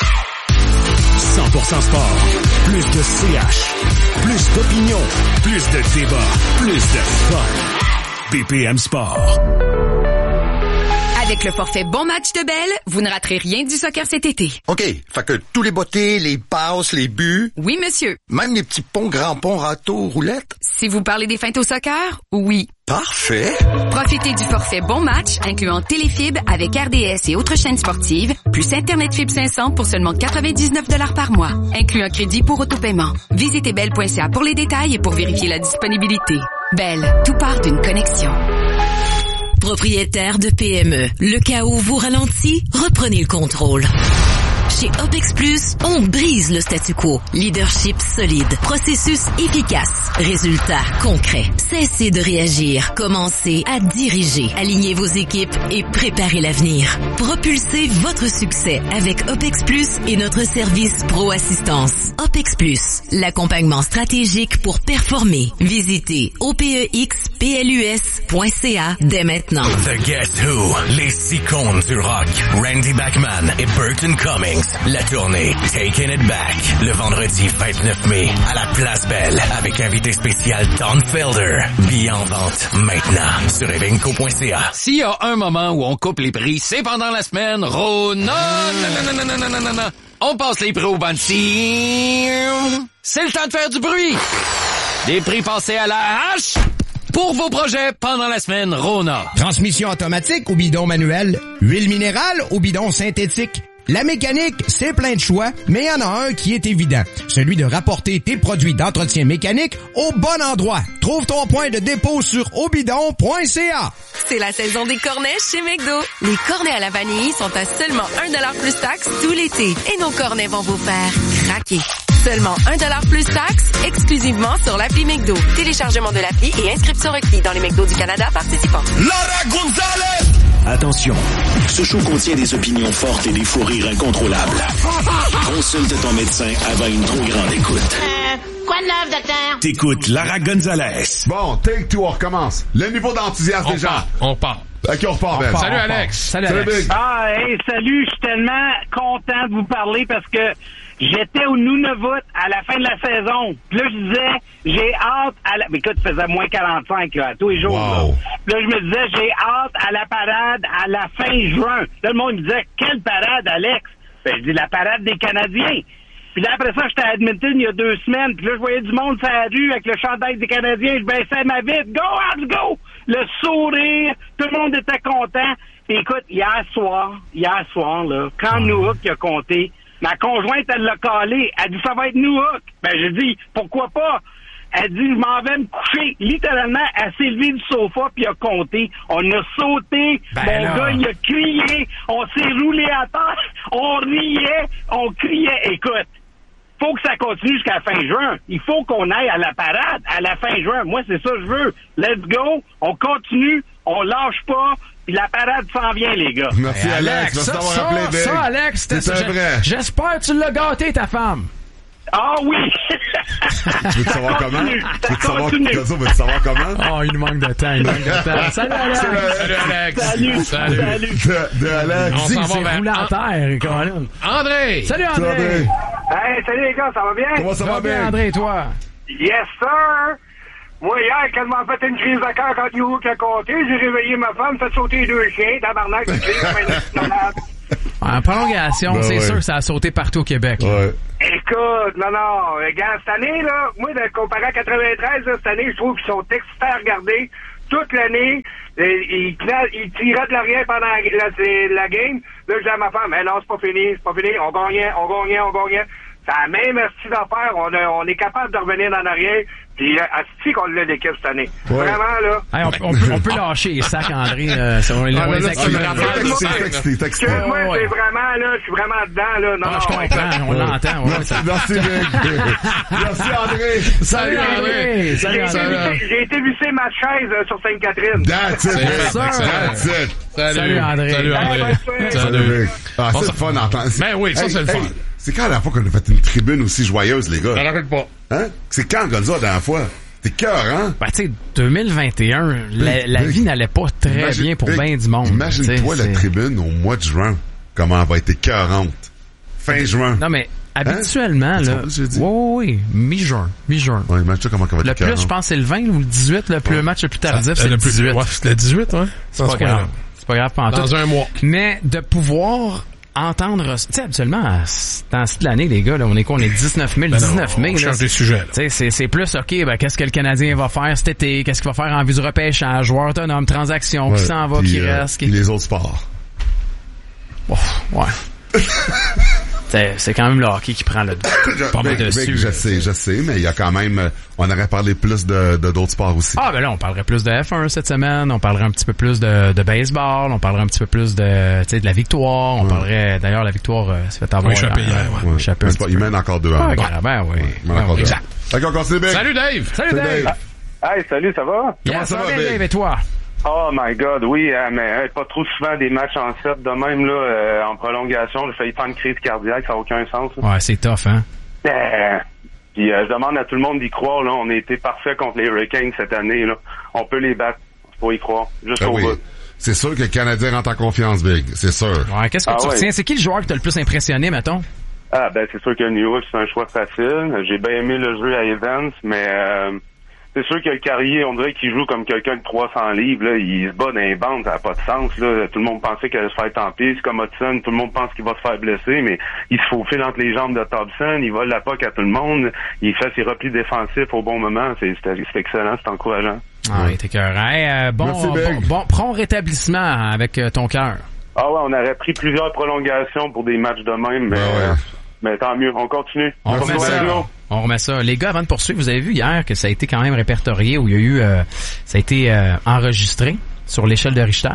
cent pour cent sport. Plus de C H. Plus d'opinion. Plus de débat. Plus de fun. B P M Sport. Avec le forfait Bon Match de Bell, vous ne raterez rien du soccer cet été. OK, fait que tous les bottés, les passes, les buts... Oui, monsieur. Même les petits ponts, grands ponts, râteaux, roulettes? Si vous parlez des feintes au soccer, oui. Parfait. Profitez du forfait Bon Match, incluant Téléfibre avec R D S et autres chaînes sportives, plus Internet Fibre cinq cents pour seulement quatre-vingt-dix-neuf dollars par mois, inclut un crédit pour autopaiement. Visitez bell point c a pour les détails et pour vérifier la disponibilité. Bell, tout part d'une connexion. Propriétaire de P M E, le chaos vous ralentit, reprenez le contrôle. Chez OPEX Plus, on brise le statu quo. Leadership solide, processus efficace, résultats concrets. Cessez de réagir, commencez à diriger. Alignez vos équipes et préparez l'avenir. Propulsez votre succès avec OPEX Plus et notre service Pro Assistance. OPEX Plus, l'accompagnement stratégique pour performer. Visitez O P E X P L U S point C A dès maintenant. The Guess Who, les icônes du rock, Randy Bachman et Burton Cummings. La tournée Taking It Back, le vendredi vingt-neuf mai, à la Place Belle, avec invité spécial Don Felder. Billets en vente maintenant sur evenco point c a. S'il y a un moment où on coupe les prix, c'est pendant la semaine Rona. Non, non, non, non, non, non, non, non. On passe les prix au bandit. C'est le temps de faire du bruit. Des prix passés à la hache pour vos projets pendant la semaine Rona. Transmission automatique ou bidon manuel, huile minérale ou bidon synthétique. La mécanique, c'est plein de choix, mais il y en a un qui est évident. Celui de rapporter tes produits d'entretien mécanique au bon endroit. Trouve ton point de dépôt sur obidon point c a. C'est la saison des cornets chez McDo. Les cornets à la vanille sont à seulement un dollar plus taxe tout l'été. Et nos cornets vont vous faire craquer. Seulement un dollar plus taxe, exclusivement sur l'appli McDo. Téléchargement de l'appli et inscription requis dans les McDo du Canada participants. Lara Gonzalez! Attention, ce show contient des opinions fortes et des fous rires incontrôlables. Consulte ton médecin avant une trop grande écoute. Euh, quoi de neuf, docteur? T'écoutes Lara Gonzalez. Bon, take two, on recommence. Le niveau d'enthousiasme on déjà. Part, on part. OK, on repart, Ben. Salut, Alex. Salut, Alex. Big. Ah, hey, salut. Je suis tellement content de vous parler parce que j'étais au Nunavut à la fin de la saison. Puis là, je disais, j'ai hâte à la... Mais écoute, il faisait moins quarante-cinq, là, tous les jours. Wow. Là. Puis là, je me disais, j'ai hâte à la parade à la fin juin. Là, le monde me disait, quelle parade, Alex? Ben, je dis, la parade des Canadiens. Puis là, après ça, j'étais à Edmonton il y a deux semaines. Puis là, je voyais du monde sur la rue avec le chandail des Canadiens. Je baissais ma vitre. Go, let's go! Le sourire. Tout le monde était content. Puis écoute, hier soir, hier soir, là, quand Newhook a compté, ma conjointe, elle l'a calé. Elle dit, ça va être Newhook. Ben, j'ai dit, pourquoi pas? Elle dit, je m'en vais me coucher. Littéralement, elle s'est levée du sofa puis a compté. On a sauté. Ben Mon là. gars, il a crié. On s'est roulé à terre. On riait. On criait. Écoute, faut que ça continue jusqu'à la fin juin. Il faut qu'on aille à la parade à la fin juin. Moi, c'est ça que je veux. Let's go. On continue. On lâche pas. Puis la parade s'en vient, les gars. Merci, Hey, Alex. Alex, Merci ça, d'avoir ça, appelé, Big. ça, Alex, C'est un vrai. J'espère que tu l'as gâté, ta femme. Ah oui! Tu veux te savoir comment? Tu veux te savoir, Gonzo, veux te savoir comment? Oh, il nous manque de temps, il nous manque de temps. Salut, Alex! Salut, Alex! Salut! Salut! Salut. De, de Alex! On s'en va vers roulé en terre, Colin. André! Salut, André! André. Hey, salut les gars, ça va bien? Comment ça, ça va bien? bien, André, toi? Yes, sir! Moi, hier, quand m'a fait une crise de cœur quand New York a compté, j'ai réveillé ma femme, fait sauter deux chiens, tabarnak, une crise, malade. En prolongation, ben c'est ouais. sûr que ça a sauté partout au Québec. Ouais. Écoute, non, non, regarde, cette année, là, moi, de, comparé à quatre-vingt-treize, là, cette année, je trouve qu'ils sont excités à regarder toute l'année. Ils, ils tiraient de l'arrière pendant la, la, la game. Là, je dis à ma femme, mais non, c'est pas fini, c'est pas fini, on gagnait, on gagnait, on gagnait. C'est la même style d'affaire, on, a, on est capable de revenir en arrière. Puis, asti qu'on l'a l'équipe cette année. Ouais. Vraiment, là. Hey, on, on, peut, on peut lâcher les sacs, André. Euh, sur les ah, là, là, c'est moi, c'est vraiment, là, je suis vraiment dedans, là. Non, ah, je comprends, on l'entend. Ouais, merci, merci, merci, André. Salut, André. Salut, André. J'ai été visser ma chaise sur Sainte-Catherine. That's it. That's it. Salut, André. Salut, André. Salut. Ah, c'est le fun d'entendre. Ben oui, ça, c'est le fun. C'est quand la dernière fois qu'on a fait une tribune aussi joyeuse, les gars? Je me rappelle pas. Hein? C'est quand, Gonzo, la dernière fois? T'es cœur, hein? Ben, tu sais, deux mille vingt et un, la, la vie n'allait pas très imagine, bien pour bien du monde. Imagine-toi la tribune au mois de juin. Comment elle va être écœurante. Fin juin. Non, mais habituellement, hein? là. Oui, oui, oui. Mi-juin. Mi-juin. Ouais, imagine-toi comment elle va être écœurante. Le plus, je pense, c'est le vingt ou le dix-huit. Le, plus, ouais. le match le plus tardif, c'est le dix-huit. Ouais, c'est le dix-huit, ouais. C'est pas grave. C'est pas grave pendant Dans un mois. Mais de pouvoir entendre, tu sais, habituellement, dans cette l'année, les gars, là, on est quoi, on est dix-neuf mai, le dix-neuf mai, on change des sujets, tu sais, c'est, c'est plus, OK, ben, qu'est-ce que le Canadien va faire cet été, qu'est-ce qu'il va faire en vue du repêchage, joueur autonome, transaction, ouais, qui s'en va, puis, qui euh, reste, qui... Puis les autres sports. Oh, ouais. c'est, c'est quand même le hockey qui prend le pas mal dessus. Je sais, je sais, mais il y a quand même, on aurait parlé plus de, de d'autres sports aussi. Ah, ben là, on parlerait plus de F un cette semaine, on parlerait un petit peu plus de, de baseball, on parlerait un petit peu plus de, tu sais, de la victoire, on ouais. parlerait, d'ailleurs, la victoire, euh, s'est fait avoir. Échappé hier, ouais. Échappé un il mène encore deux ans. Ah, ben oui. Il mène encore deux ans. Fait qu'on continue, Big. Salut, Dave! Salut, Dave! Ah, hey, salut, ça va? Yeah, ça, ça va, bien, Dave, et toi? Oh my God, oui, euh, mais euh, pas trop souvent des matchs en sept de même là, euh, en prolongation. J'ai failli faire une crise cardiaque, ça n'a aucun sens. Là. Ouais, c'est tough, hein. Euh, puis euh, je demande à tout le monde d'y croire. Là, on a été parfait contre les Hurricanes cette année. Là, on peut les battre. Faut y croire. Juste ah au oui. bout. C'est sûr que le Canadien rentre en confiance, Big. C'est sûr. Ouais, qu'est-ce que ah, tu ouais. retiens? C'est qui le joueur qui t'a le plus impressionné, mettons? Ah ben c'est sûr que New York c'est un choix facile. J'ai bien aimé le jeu à Evans, mais euh, c'est sûr que le Carrier, on dirait qu'il joue comme quelqu'un de trois cents livres. Là. Il se bat dans les bandes, ça n'a pas de sens. Là. Tout le monde pensait qu'elle allait se faire tamper. C'est comme Hudson, tout le monde pense qu'il va se faire blesser, mais il se faufile entre les jambes de Thompson, il vole la puck à tout le monde, il fait ses replis défensifs au bon moment. C'est, c'est, c'est excellent, c'est encourageant. Ah, il était cœur. Hey, euh, bon, bon, bon, prompt rétablissement avec euh, ton cœur. Ah ouais, on aurait pris plusieurs prolongations pour des matchs de même, mais... Ah ouais. Mais tant mieux, on continue. On, on remet ça. On remet ça. Les gars, avant de poursuivre, vous avez vu hier que ça a été quand même répertorié, où il y a eu, euh, ça a été euh, enregistré sur l'échelle de Richter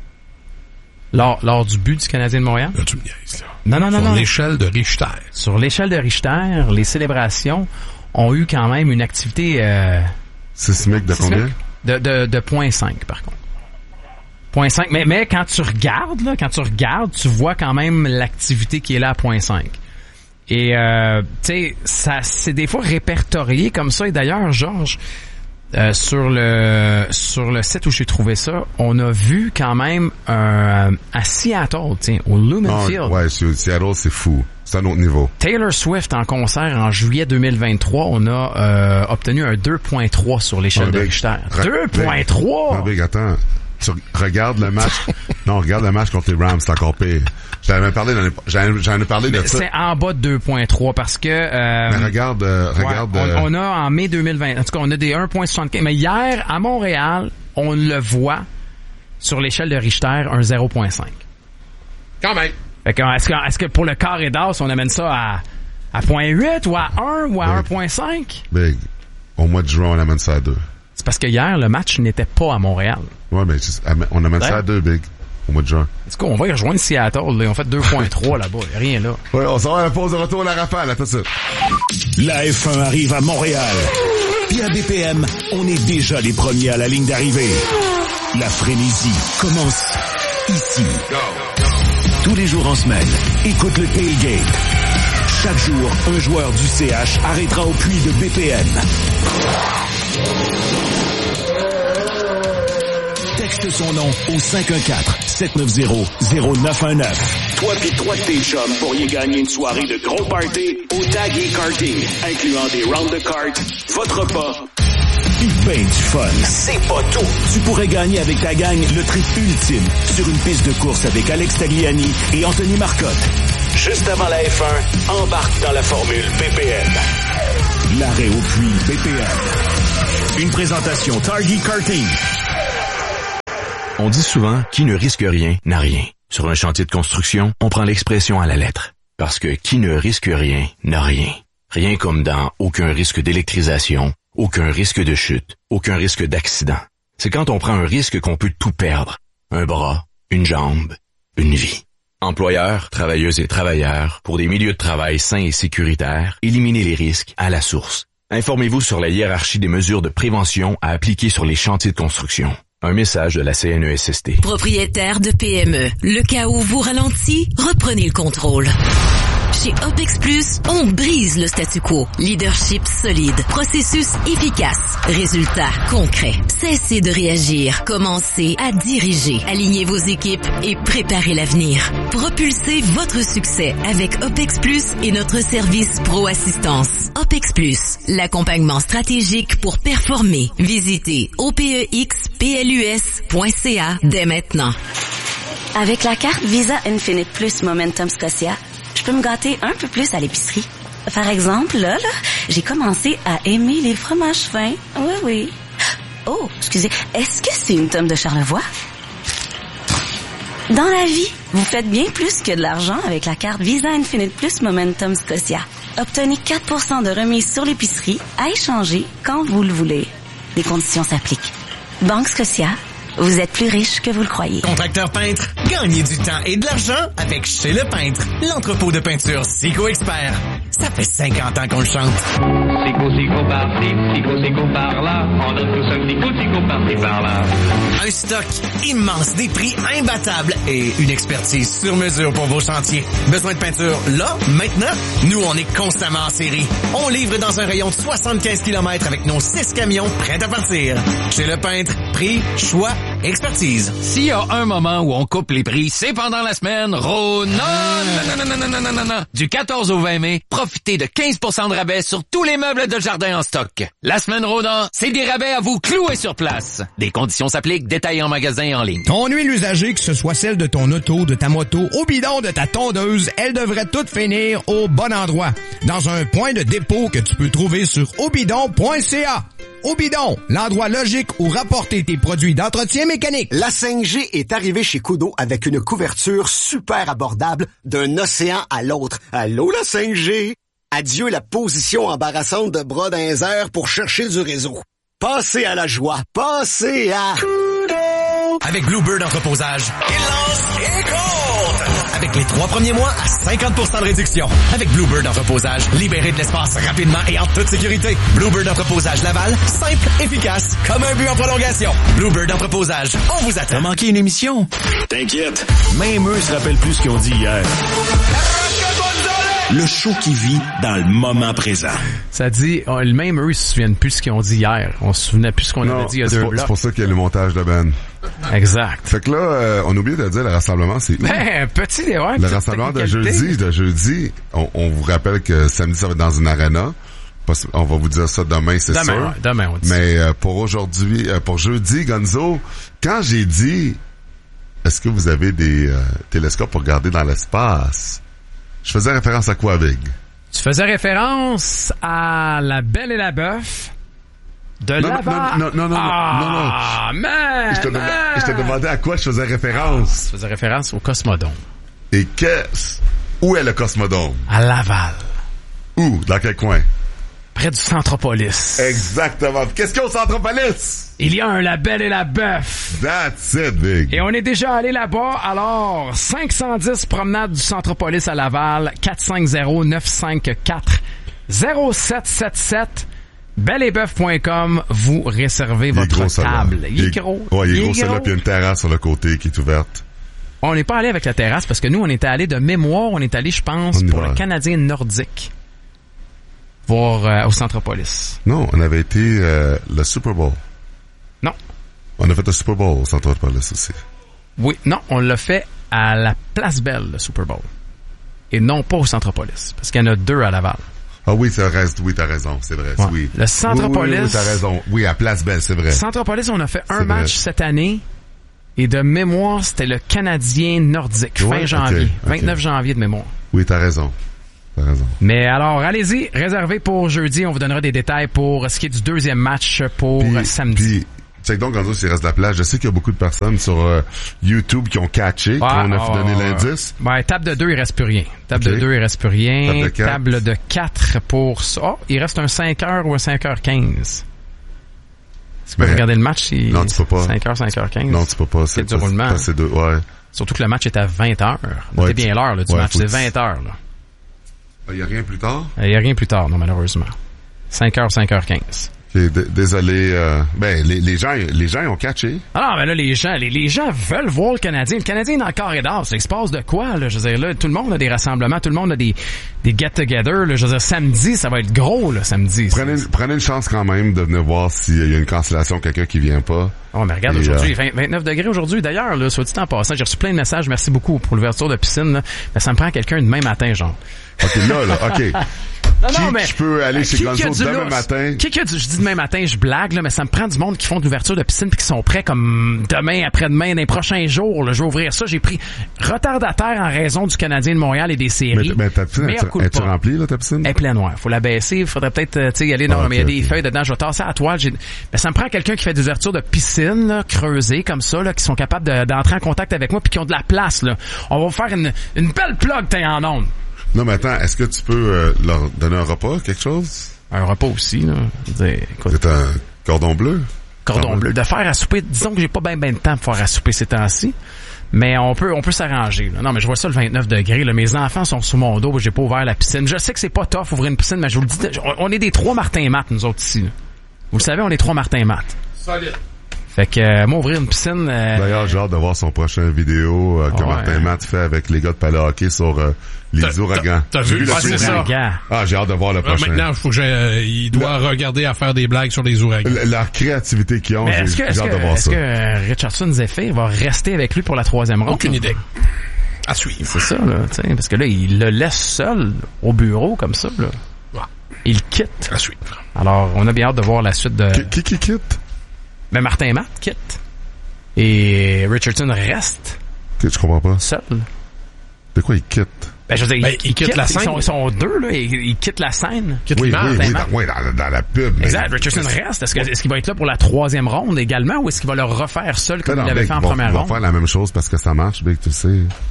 lors, lors du but du Canadien de Montréal. Là, tu me niaises, là. Non, non, non, sur non. Sur l'échelle de Richter. Sur l'échelle de Richter, les célébrations ont eu quand même une activité... Euh, sismique de combien? De, de, de point cinq, par contre. point cinq. Mais, mais quand tu regardes, là, quand tu regardes, tu vois quand même l'activité qui est là à point cinq. Et euh, tu sais, ça c'est des fois répertorié comme ça. Et d'ailleurs, Georges, euh, sur le sur le site où j'ai trouvé ça, on a vu quand même euh, à Seattle, tiens, au Lumen Field. Oh, ouais, Seattle, c'est fou. C'est un autre niveau. Taylor Swift en concert en juillet deux mille vingt-trois, on a euh, obtenu un deux virgule trois sur l'échelle oh, de Richter. deux virgule trois! Non, Big, attends. Tu regardes le match. Non, regarde le match contre les Rams, c'est encore pire. J'en ai parlé, j'en, j'en ai parlé de ça. C'est en bas de deux virgule trois parce que... Euh, mais regarde, euh, regarde... Ouais, on, on a en mai deux mille vingt, en tout cas, on a des un virgule soixante-quinze. Mais hier, à Montréal, on le voit sur l'échelle de Richter, un zéro virgule cinq. Quand même. Fait que, est-ce que, est-ce que pour le carré d'as, on amène ça à, à zéro virgule huit ou à un ou à Big. un virgule cinq? Big. Au mois de juin, on amène ça à deux. C'est parce que hier, le match n'était pas à Montréal. Ouais, mais on amène ça à deux, Big, au mois de juin. En tout cas, on va y rejoindre Seattle. Là. On fait deux virgule trois là-bas. Il n'y a rien là. Ouais, on s'en va à la pause de retour à la rafale. À tout de suite. La F un arrive à Montréal. Puis à B P M, on est déjà les premiers à la ligne d'arrivée. La frénésie commence ici. Tous les jours en semaine, écoute le Tailgate. Chaque jour, un joueur du C H arrêtera au puits de B P M. Texte son nom au cinq un quatre, sept neuf zéro, zéro neuf un neuf. Toi pis trois de tes chums pourriez gagner une soirée de gros party au Tag et Karting, incluant des rounds de cartes, votre repas, et ben du fun. C'est pas tout. Tu pourrais gagner avec ta gang le trip ultime sur une piste de course avec Alex Tagliani et Anthony Marcotte. Juste avant la F un, embarque dans la formule B P M. L'arrêt au puits B P M. Une présentation Target Karting. On dit souvent qui ne risque rien n'a rien. Sur un chantier de construction, on prend l'expression à la lettre. Parce que qui ne risque rien n'a rien. Rien comme dans aucun risque d'électrisation, aucun risque de chute, aucun risque d'accident. C'est quand on prend un risque qu'on peut tout perdre. Un bras, une jambe, une vie. Employeurs, travailleuses et travailleurs, pour des milieux de travail sains et sécuritaires, éliminez les risques à la source. Informez-vous sur la hiérarchie des mesures de prévention à appliquer sur les chantiers de construction. Un message de la C N E S S T. Propriétaire de P M E, le cas où vous ralentit, reprenez le contrôle. Chez OPEX Plus, on brise le statu quo. Leadership solide, processus efficace, résultats concrets. Cessez de réagir, commencez à diriger. Alignez vos équipes et préparez l'avenir. Propulsez votre succès avec OPEX Plus et notre service Pro Assistance. OPEX Plus, l'accompagnement stratégique pour performer. Visitez O P E X P L U S point C A dès maintenant. Avec la carte Visa Infinite Plus Momentum Scotia, je peux me gâter un peu plus à l'épicerie. Par exemple, là, là, j'ai commencé à aimer les fromages fins. Oui, oui. Oh, excusez, est-ce que c'est une tome de Charlevoix? Dans la vie, vous faites bien plus que de l'argent avec la carte Visa Infinite Plus Momentum Scotia. Obtenez quatre pour cent de remise sur l'épicerie à échanger quand vous le voulez. Les conditions s'appliquent. Banque Scotia. Vous êtes plus riche que vous le croyez. Contracteur peintre, gagnez du temps et de l'argent avec Chez Le Peintre, l'entrepôt de peinture Sico Expert. Ça fait cinquante ans qu'on le chante. Sico, Sico par-ci, Sico, Sico par-là. On donne tous un Sico, Sico par-ci, par-là. Un stock immense, des prix imbattables et une expertise sur mesure pour vos chantiers. Besoin de peinture là, maintenant? Nous, on est constamment en série. On livre dans un rayon de soixante-quinze kilomètres avec nos six camions prêts à partir. Chez Le Peintre, prix, choix, expertise. S'il y a un moment où on coupe les prix, c'est pendant la semaine Rona. Non, non, non, non, non, non, non, non. Du quatorze au vingt mai, profitez de quinze pour cent de rabais sur tous les meubles de jardin en stock. La semaine Rona, c'est des rabais à vous clouer sur place. Des conditions s'appliquent, détails en magasin et en ligne. Ton huile usagée, que ce soit celle de ton auto, de ta moto, au bidon de ta tondeuse, elle devrait toutes finir au bon endroit. Dans un point de dépôt que tu peux trouver sur obidon point C A. Obidon, l'endroit logique où rapporter tes produits d'entretien mécanique. La cinq G est arrivée chez Kudo avec une couverture super abordable d'un océan à l'autre. Allô, la cinq G? Adieu la position embarrassante de bras dans les airs pour chercher du réseau. Passez à la joie. Passez à... Kudo! Avec Bluebird Entreposage, il lance et compte! Avec les trois premiers mois à cinquante pour cent de réduction. Avec Bluebird Entreposage, libérez de l'espace rapidement et en toute sécurité. Bluebird Entreposage Laval, simple, efficace, comme un but en prolongation. Bluebird Entreposage, on vous attend. T'as manqué une émission? T'inquiète, même eux se rappellent plus ce qu'ils ont dit hier. Le show qui vit dans le moment présent. Ça dit, oh, même eux, ils se souviennent plus ce qu'ils ont dit hier. On se souvenait plus ce qu'on non, avait dit il y a deux pour, blocs. C'est pour ça qu'il y a le montage de Ben. Exact. Fait que là, euh, on oublie de dire le rassemblement, c'est où? Ben, petit, ouais, le rassemblement de jeudi, de jeudi, on, on vous rappelle que samedi, ça va être dans une arena. On va vous dire ça demain, c'est demain, sûr. Ouais, demain, on dit. Mais euh, pour aujourd'hui, euh, pour jeudi, Gonzo, quand j'ai dit, est-ce que vous avez des euh, télescopes pour regarder dans l'espace? Je faisais référence à quoi, Big? Tu faisais référence à La Belle et la Bœuf de non, Laval. Non, non, non, non, ah, non, non. Ah, man! Je te, man. je te demandais à quoi je faisais référence. Ah, tu faisais référence au Cosmodome. Et qu'est-ce? Où est le Cosmodome? À Laval. Où? Dans quel coin? Près du Centropolis. Exactement. Qu'est-ce qu'il y a au Centropolis? Il y a un La Belle et la Bœuf. That's it, Big. Et on est déjà allé là-bas. Alors, cinq cent dix promenade du Centropolis à Laval, quatre cinq zéro neuf cinq quatre zéro sept sept sept. belle et bœuf point com, vous réservez votre gros, table. Il est gros. Ouais, il est, il est gros, gros. celui-là, puis il y a une terrasse sur le côté qui est ouverte. On n'est pas allé avec la terrasse parce que nous, on était allé de mémoire, on est allé, je pense, pour le Canadien nordique. Voir euh, au Centropolis. Non, on avait été euh, le Super Bowl. Non. On a fait le Super Bowl au Centropolis aussi. Oui, non, on l'a fait à la Place Belle, le Super Bowl. Et non pas au Centropolis, parce qu'il y en a deux à Laval. Ah oui, t'as raison, oui, t'as raison, c'est vrai, ouais. oui. Le Centropolis... Oui, oui, oui, t'as raison. Oui, à Place Belle, c'est vrai. Centropolis, on a fait un c'est match vrai. cette année, et de mémoire, c'était le Canadien nordique, ouais, fin janvier, okay, vingt-neuf okay. janvier de mémoire. Oui, t'as raison. T'as raison. Mais alors, allez-y, réservez pour jeudi, on vous donnera des détails pour ce qui est du deuxième match pour puis, samedi. Puis, check donc, Gonzo, s'il reste de la place. Je sais qu'il y a beaucoup de personnes sur euh, YouTube qui ont catché, ah, qu'on a ah, donné ah, l'indice. Ouais, table de deux, il reste plus rien. Table okay. de deux, il reste plus rien. Table de quatre. Table de quatre pour ça. Oh, il reste un cinq heures ou un cinq heures quinze. Si vous pouvez regarder le match, il... non, tu peux pas. cinq heures, cinq heures quinze. Non, tu peux pas. C'est du roulement. C'est deux, ouais. Surtout que le match est à vingt heures. Notez ouais, bien l'heure là, du ouais, match, c'est vingt heures. Là. Il n'y a rien plus tard? Il n'y a rien plus tard, non, malheureusement. cinq heures, cinq heures quinze. Okay, d- désolé. Euh, ben, les, les gens, les gens, ils ont catché. Ah non, mais là, les gens, les, les gens veulent voir le Canadien. Le Canadien est dans le corridor. Il se passe de quoi, là? Je veux dire, là, tout le monde a des rassemblements, tout le monde a des, des get-together, là. Je veux dire, samedi, ça va être gros, là, samedi. Prenez, prenez une chance quand même de venir voir s'il y a une cancellation, quelqu'un qui vient pas. Oh, mais regarde, Et aujourd'hui, euh... vingt-neuf degrés aujourd'hui. D'ailleurs, là, soit dit en passant, j'ai reçu plein de messages. Merci beaucoup pour l'ouverture de piscine, là. Mais ça me prend quelqu'un demain matin, genre. OK, là, là, OK. Non, qui, non, mais qui peut aller chez Gonzo demain lousse? matin? Qui qui a du, je dis demain matin, je blague, là, mais ça me prend du monde qui font de l'ouverture de piscine puis qui sont prêts comme demain, après-demain, dans les prochains jours, là. Je vais ouvrir ça. J'ai pris retardataire en raison du Canadien de Montréal et des séries. Mais, mais ta piscine, est-tu remplie, là, ta piscine? Elle est pleine, ouais. Faut la baisser. Faudrait peut-être, tu sais, y aller dans, ah, okay, mais il y a des okay. feuilles dedans. Je vais tasser à la toile. J'ai... Mais ça me prend quelqu'un qui fait des ouvertures de piscine, là, creusées, comme ça, là, qui sont capables de, d'entrer en contact avec moi puis qui ont de la place, là. On va vous faire une, une belle plug, t'es en onde. Non, mais attends, est-ce que tu peux euh, leur donner un repas, quelque chose? Un repas aussi, là. C'est un cordon bleu? Cordon bleu. De faire à souper, disons que j'ai pas bien ben de temps pour faire à souper ces temps-ci. Mais on peut, on peut s'arranger, là. Non, mais je vois ça le vingt-neuf degrés, là. Mes enfants sont sous mon dos, j'ai pas ouvert la piscine. Je sais que c'est pas tough ouvrir une piscine, mais je vous le dis, on est des trois Martin Matt, nous autres ici, là. Vous le savez, on est trois Martin Matt. Solide. Fait que, euh, moi, ouvrir une piscine... Euh... D'ailleurs, j'ai hâte de voir son prochain vidéo euh, que ouais. Martin Matt fait avec les gars de Palais Hockey sur euh, les t'as, ouragans. T'as, t'as vu, vu le ah, c'est ça. Ah, j'ai hâte de voir le Alors, prochain. maintenant, faut que euh, il doit le... regarder à faire des blagues sur les ouragans. L- leur créativité qu'ils ont, j'ai, que, j'ai hâte que, de voir est-ce ça. Est-ce que Richardson Zephyr va rester avec lui pour la troisième ronde? Aucune idée. À suivre. C'est ça, là, tu sais, parce que là, il le laisse seul au bureau, comme ça, là. Ouais. Il quitte. À suivre. Alors, on a bien hâte de voir la suite de... Qui, qui, qui quitte? Ben, Martin Matt quitte. Et Richardson reste. Je comprends pas. Seul. De quoi il quitte? Ben, je veux dire, ben, il, il quitte, quitte la scène. Ils sont, ils sont deux, là. Ils, ils quittent la scène. Quitte oui, oui, oui, Matt. dans, oui, dans, dans la pub. Exact. Richardson reste. Est-ce, que, est-ce qu'il va être là pour la troisième ronde également ou est-ce qu'il va le refaire seul comme non, il l'avait Big, fait en bon, première ronde? ronde? On va faire la même chose parce que ça marche, Big, tu sais.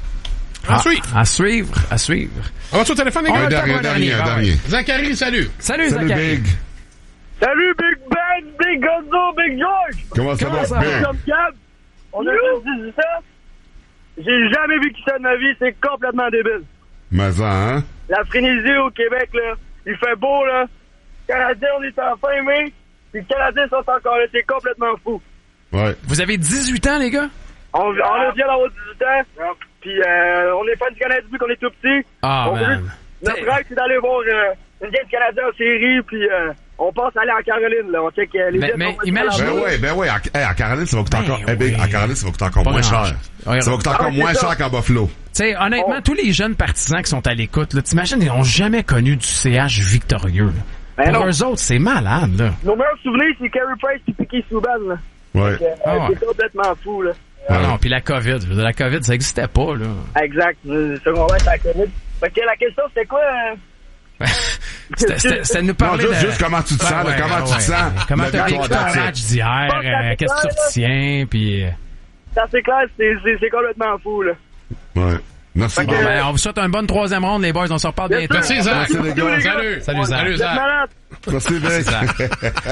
À ah, suivre. À suivre. À suivre. On va sur le téléphone, les Un gars. dernier, un dernier, un dernier. Zachary, salut. Salut, Salut, Zachary. Big. Salut Big Ben, Big Gonzo, Big George! Comment ça Comment va, ça Big? va? Comme Cab, on a juste dix-huit ans. J'ai jamais vu qui ça de ma vie, c'est complètement débile. Mais ça, hein? La frénésie au Québec, là, il fait beau, là. Canadiens, on est en fin mai, puis les Canadiens sont encore là, c'est complètement fou. Ouais. Vous avez dix-huit ans, les gars? On, on a bien d'avoir dix-huit ans, puis euh, on est fans du Canadien depuis qu'on est tout petit. Ah, on man. veut, notre rêve, c'est d'aller voir euh, une game du Canadien en série, puis euh, on pense aller en Caroline, là. On sait que les Mais- Jets mais vont imagine- Ben ouais, ben ouais. En, hey, en Caroline, ça va coûter Ben encore, hey, Big, oui. en Caroline, ça va coûter encore Pas moins grand cher. chose. Ça va coûter encore Ah, moins c'est cher ça. qu'en Buffalo. Tu sais, honnêtement, Oh. tous les jeunes partisans qui sont à l'écoute, là, t'imagines, ils n'ont jamais connu du C H victorieux. Là. Ben Pour non. eux autres, c'est malade, là. Nos meilleurs souvenirs, c'est Carey Price et Piquet Souban, là. Ouais. Donc, euh, Ah ouais. c'est complètement fou, là. Ah non, puis la COVID. Je veux dire, la COVID, ça n'existait pas, là. Exact. Le secondaire, c'est la COVID. Fait que la question, c'était quoi? Euh... C'était, c'était, c'était de nous parler non, juste, de... juste comment tu te sens, Ouais, là, ouais, comment ouais, tu te ouais. sens. Comment Le t'as vécu victoire ton d'Arthur. match d'hier, euh, qu'est-ce que tu retiens, puis... euh, C'est assez clair, c'est, c'est, c'est complètement fou, là. Ouais. Merci. Bon, ben, on vous souhaite une bonne troisième ronde, les boys. On se reparle bientôt. Merci, Zach. Merci, les gars. Salut. Salut, Zach. Salut, Vous êtes Zach. malade. Merci, Big.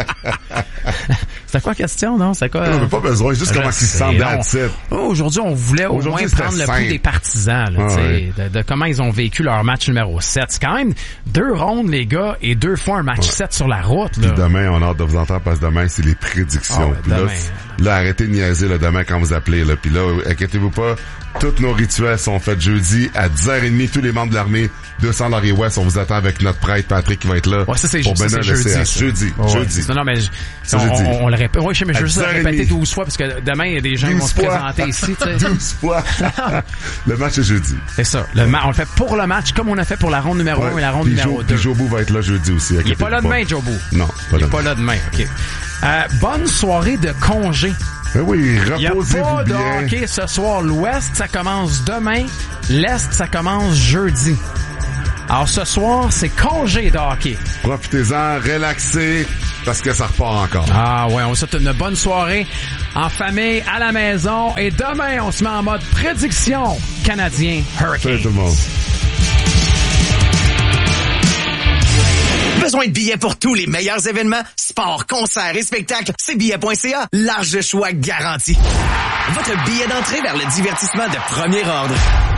C'était quoi la question, non? C'est quoi? On n'a pas besoin, juste Je comment ils se sais, sentent non. dans le site. Oh, aujourd'hui, on voulait au Aujourd'hui, moins c'était prendre le simple. pouls des partisans, là, Ah, tu sais, ouais. de, de comment ils ont vécu leur match numéro sept. C'est quand même deux rondes, les gars, et deux fois un match sept sur la route. Là. Puis demain, on a hâte de vous entendre parce que demain, c'est les prédictions. Ah ouais, Puis là, demain. Là, arrêtez de niaiser là, demain quand vous appelez. Là. Puis là, inquiétez-vous pas, tous nos rituels sont faits jeudi à dix heures trente. Tous les membres de l'armée deux cents Laurier Ouest, on vous attend avec notre prêtre Patrick qui va être là. Ouais, ça c'est, pour ça, c'est jeudi. Ça. Jeudi, oh, jeudi. Non, non, mais je, c'est on, jeudi. On, on le répète. Oui, je sais, mais je veux juste le répéter trente. douze fois parce que demain, il y a des gens qui vont se présenter ici. douze fois. Le match est jeudi. C'est ça. Le ma- on le fait pour le match comme on a fait pour la ronde numéro ouais. un et la ronde puis numéro Jo, deux. Puis Jobo va être là jeudi aussi. Il est pas là demain, Jobo. Non, Il pas est là. pas là demain, OK. Euh, bonne soirée de congé. Ben oui, reposez-vous bien. Il n'y a pas de hockey ce soir. L'Ouest, ça commence demain. L'Est, ça commence jeudi. Alors ce soir, c'est congé de hockey. Profitez-en, relaxez, parce que ça repart encore. Ah ouais, on vous souhaite une bonne soirée en famille, à la maison. Et demain, on se met en mode prédiction canadien Hurricane. Salut tout le monde. Besoin de billets pour tous les meilleurs événements, sports, concerts et spectacles, c'est billets point c a. Large choix garanti. Votre billet d'entrée vers le divertissement de premier ordre.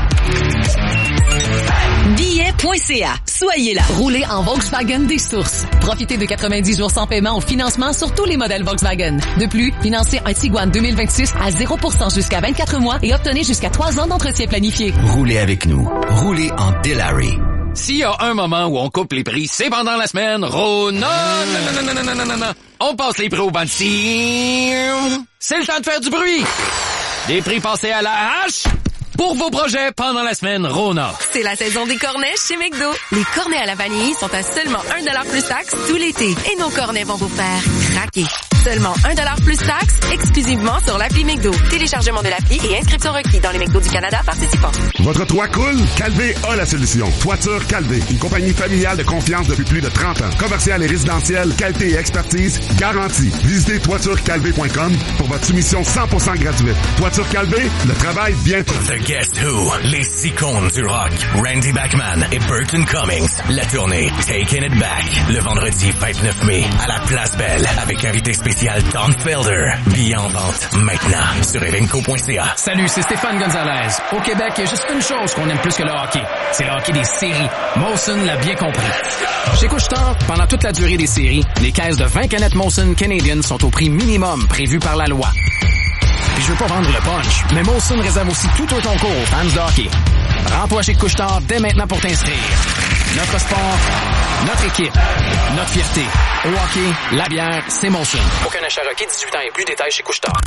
billets point c a. Soyez là. Roulez en Volkswagen des sources. Profitez de quatre-vingt-dix jours sans paiement au financement sur tous les modèles Volkswagen. De plus, financez un Tiguan deux mille vingt-six à zéro pour cent jusqu'à vingt-quatre mois et obtenez jusqu'à trois ans d'entretien planifié. Roulez avec nous. Roulez en Delary. S'il y a un moment où on coupe les prix, c'est pendant la semaine. Ro, non, non, non, non, non, non, non, non, non. On passe les prix au bandit. C'est le temps de faire du bruit. Des prix passés à la hache pour vos projets pendant la semaine Rona. C'est la saison des cornets chez McDo. Les cornets à la vanille sont à seulement un dollar plus taxe tout l'été. Et nos cornets vont vous faire craquer. Seulement un dollar plus taxe, exclusivement sur l'appli McDo. Téléchargement de l'appli et inscription requis dans les McDo du Canada participants. Votre toit coule? Calvé a la solution. Toiture Calvé, une compagnie familiale de confiance depuis plus de trente ans. Commerciale et résidentielle, qualité et expertise garantie. Visitez toiture calvé point com pour votre soumission cent pour cent gratuite. Toiture Calvé, le travail bien fait. The Guess Who, les icônes du rock, Randy Bachman et Burton Cummings. La tournée Taking It Back, le vendredi vingt-neuf mai, à la Place Belle, avec invité spécial Don Felder. Billets en vente maintenant sur evenco point c a. Salut, c'est Stéphane Gonzalez. Au Québec, il y a juste une chose qu'on aime plus que le hockey. C'est le hockey des séries. Molson l'a bien compris. Chez Couche-Tard, pendant toute la durée des séries, les caisses de vingt canettes Molson Canadian sont au prix minimum prévu par la loi. Puis je veux pas vendre le punch, mais Molson réserve aussi tout un concours aux fans de hockey. Rends-toi chez Couche-Tard dès maintenant pour t'inscrire. Notre sport, notre équipe, notre fierté. Au hockey, la bière, c'est Molson. Aucun achat requis, dix-huit ans et plus, détails chez Couche-Tard.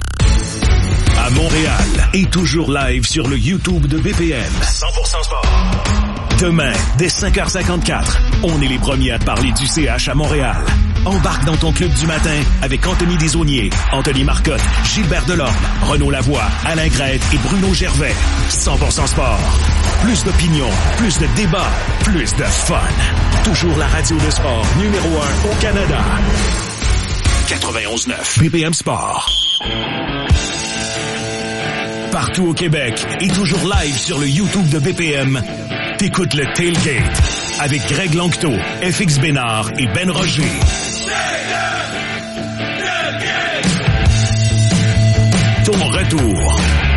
À Montréal et toujours live sur le YouTube de B P M. cent pour cent sport. Demain, dès cinq heures cinquante-quatre, on est les premiers à parler du C H à Montréal. Embarque dans ton club du matin avec Anthony Desaulniers, Anthony Marcotte, Gilbert Delorme, Renaud Lavoie, Alain Grède et Bruno Gervais. cent pour cent sport. Plus d'opinion, plus de débats, plus de fun. Toujours la radio de sport numéro un au Canada. quatre-vingt-onze neuf B P M Sport. Partout au Québec et toujours live sur le YouTube de B P M, t'écoutes le Tailgate avec Greg Lanctot, F X Bénard et Ben Roger. Ton retour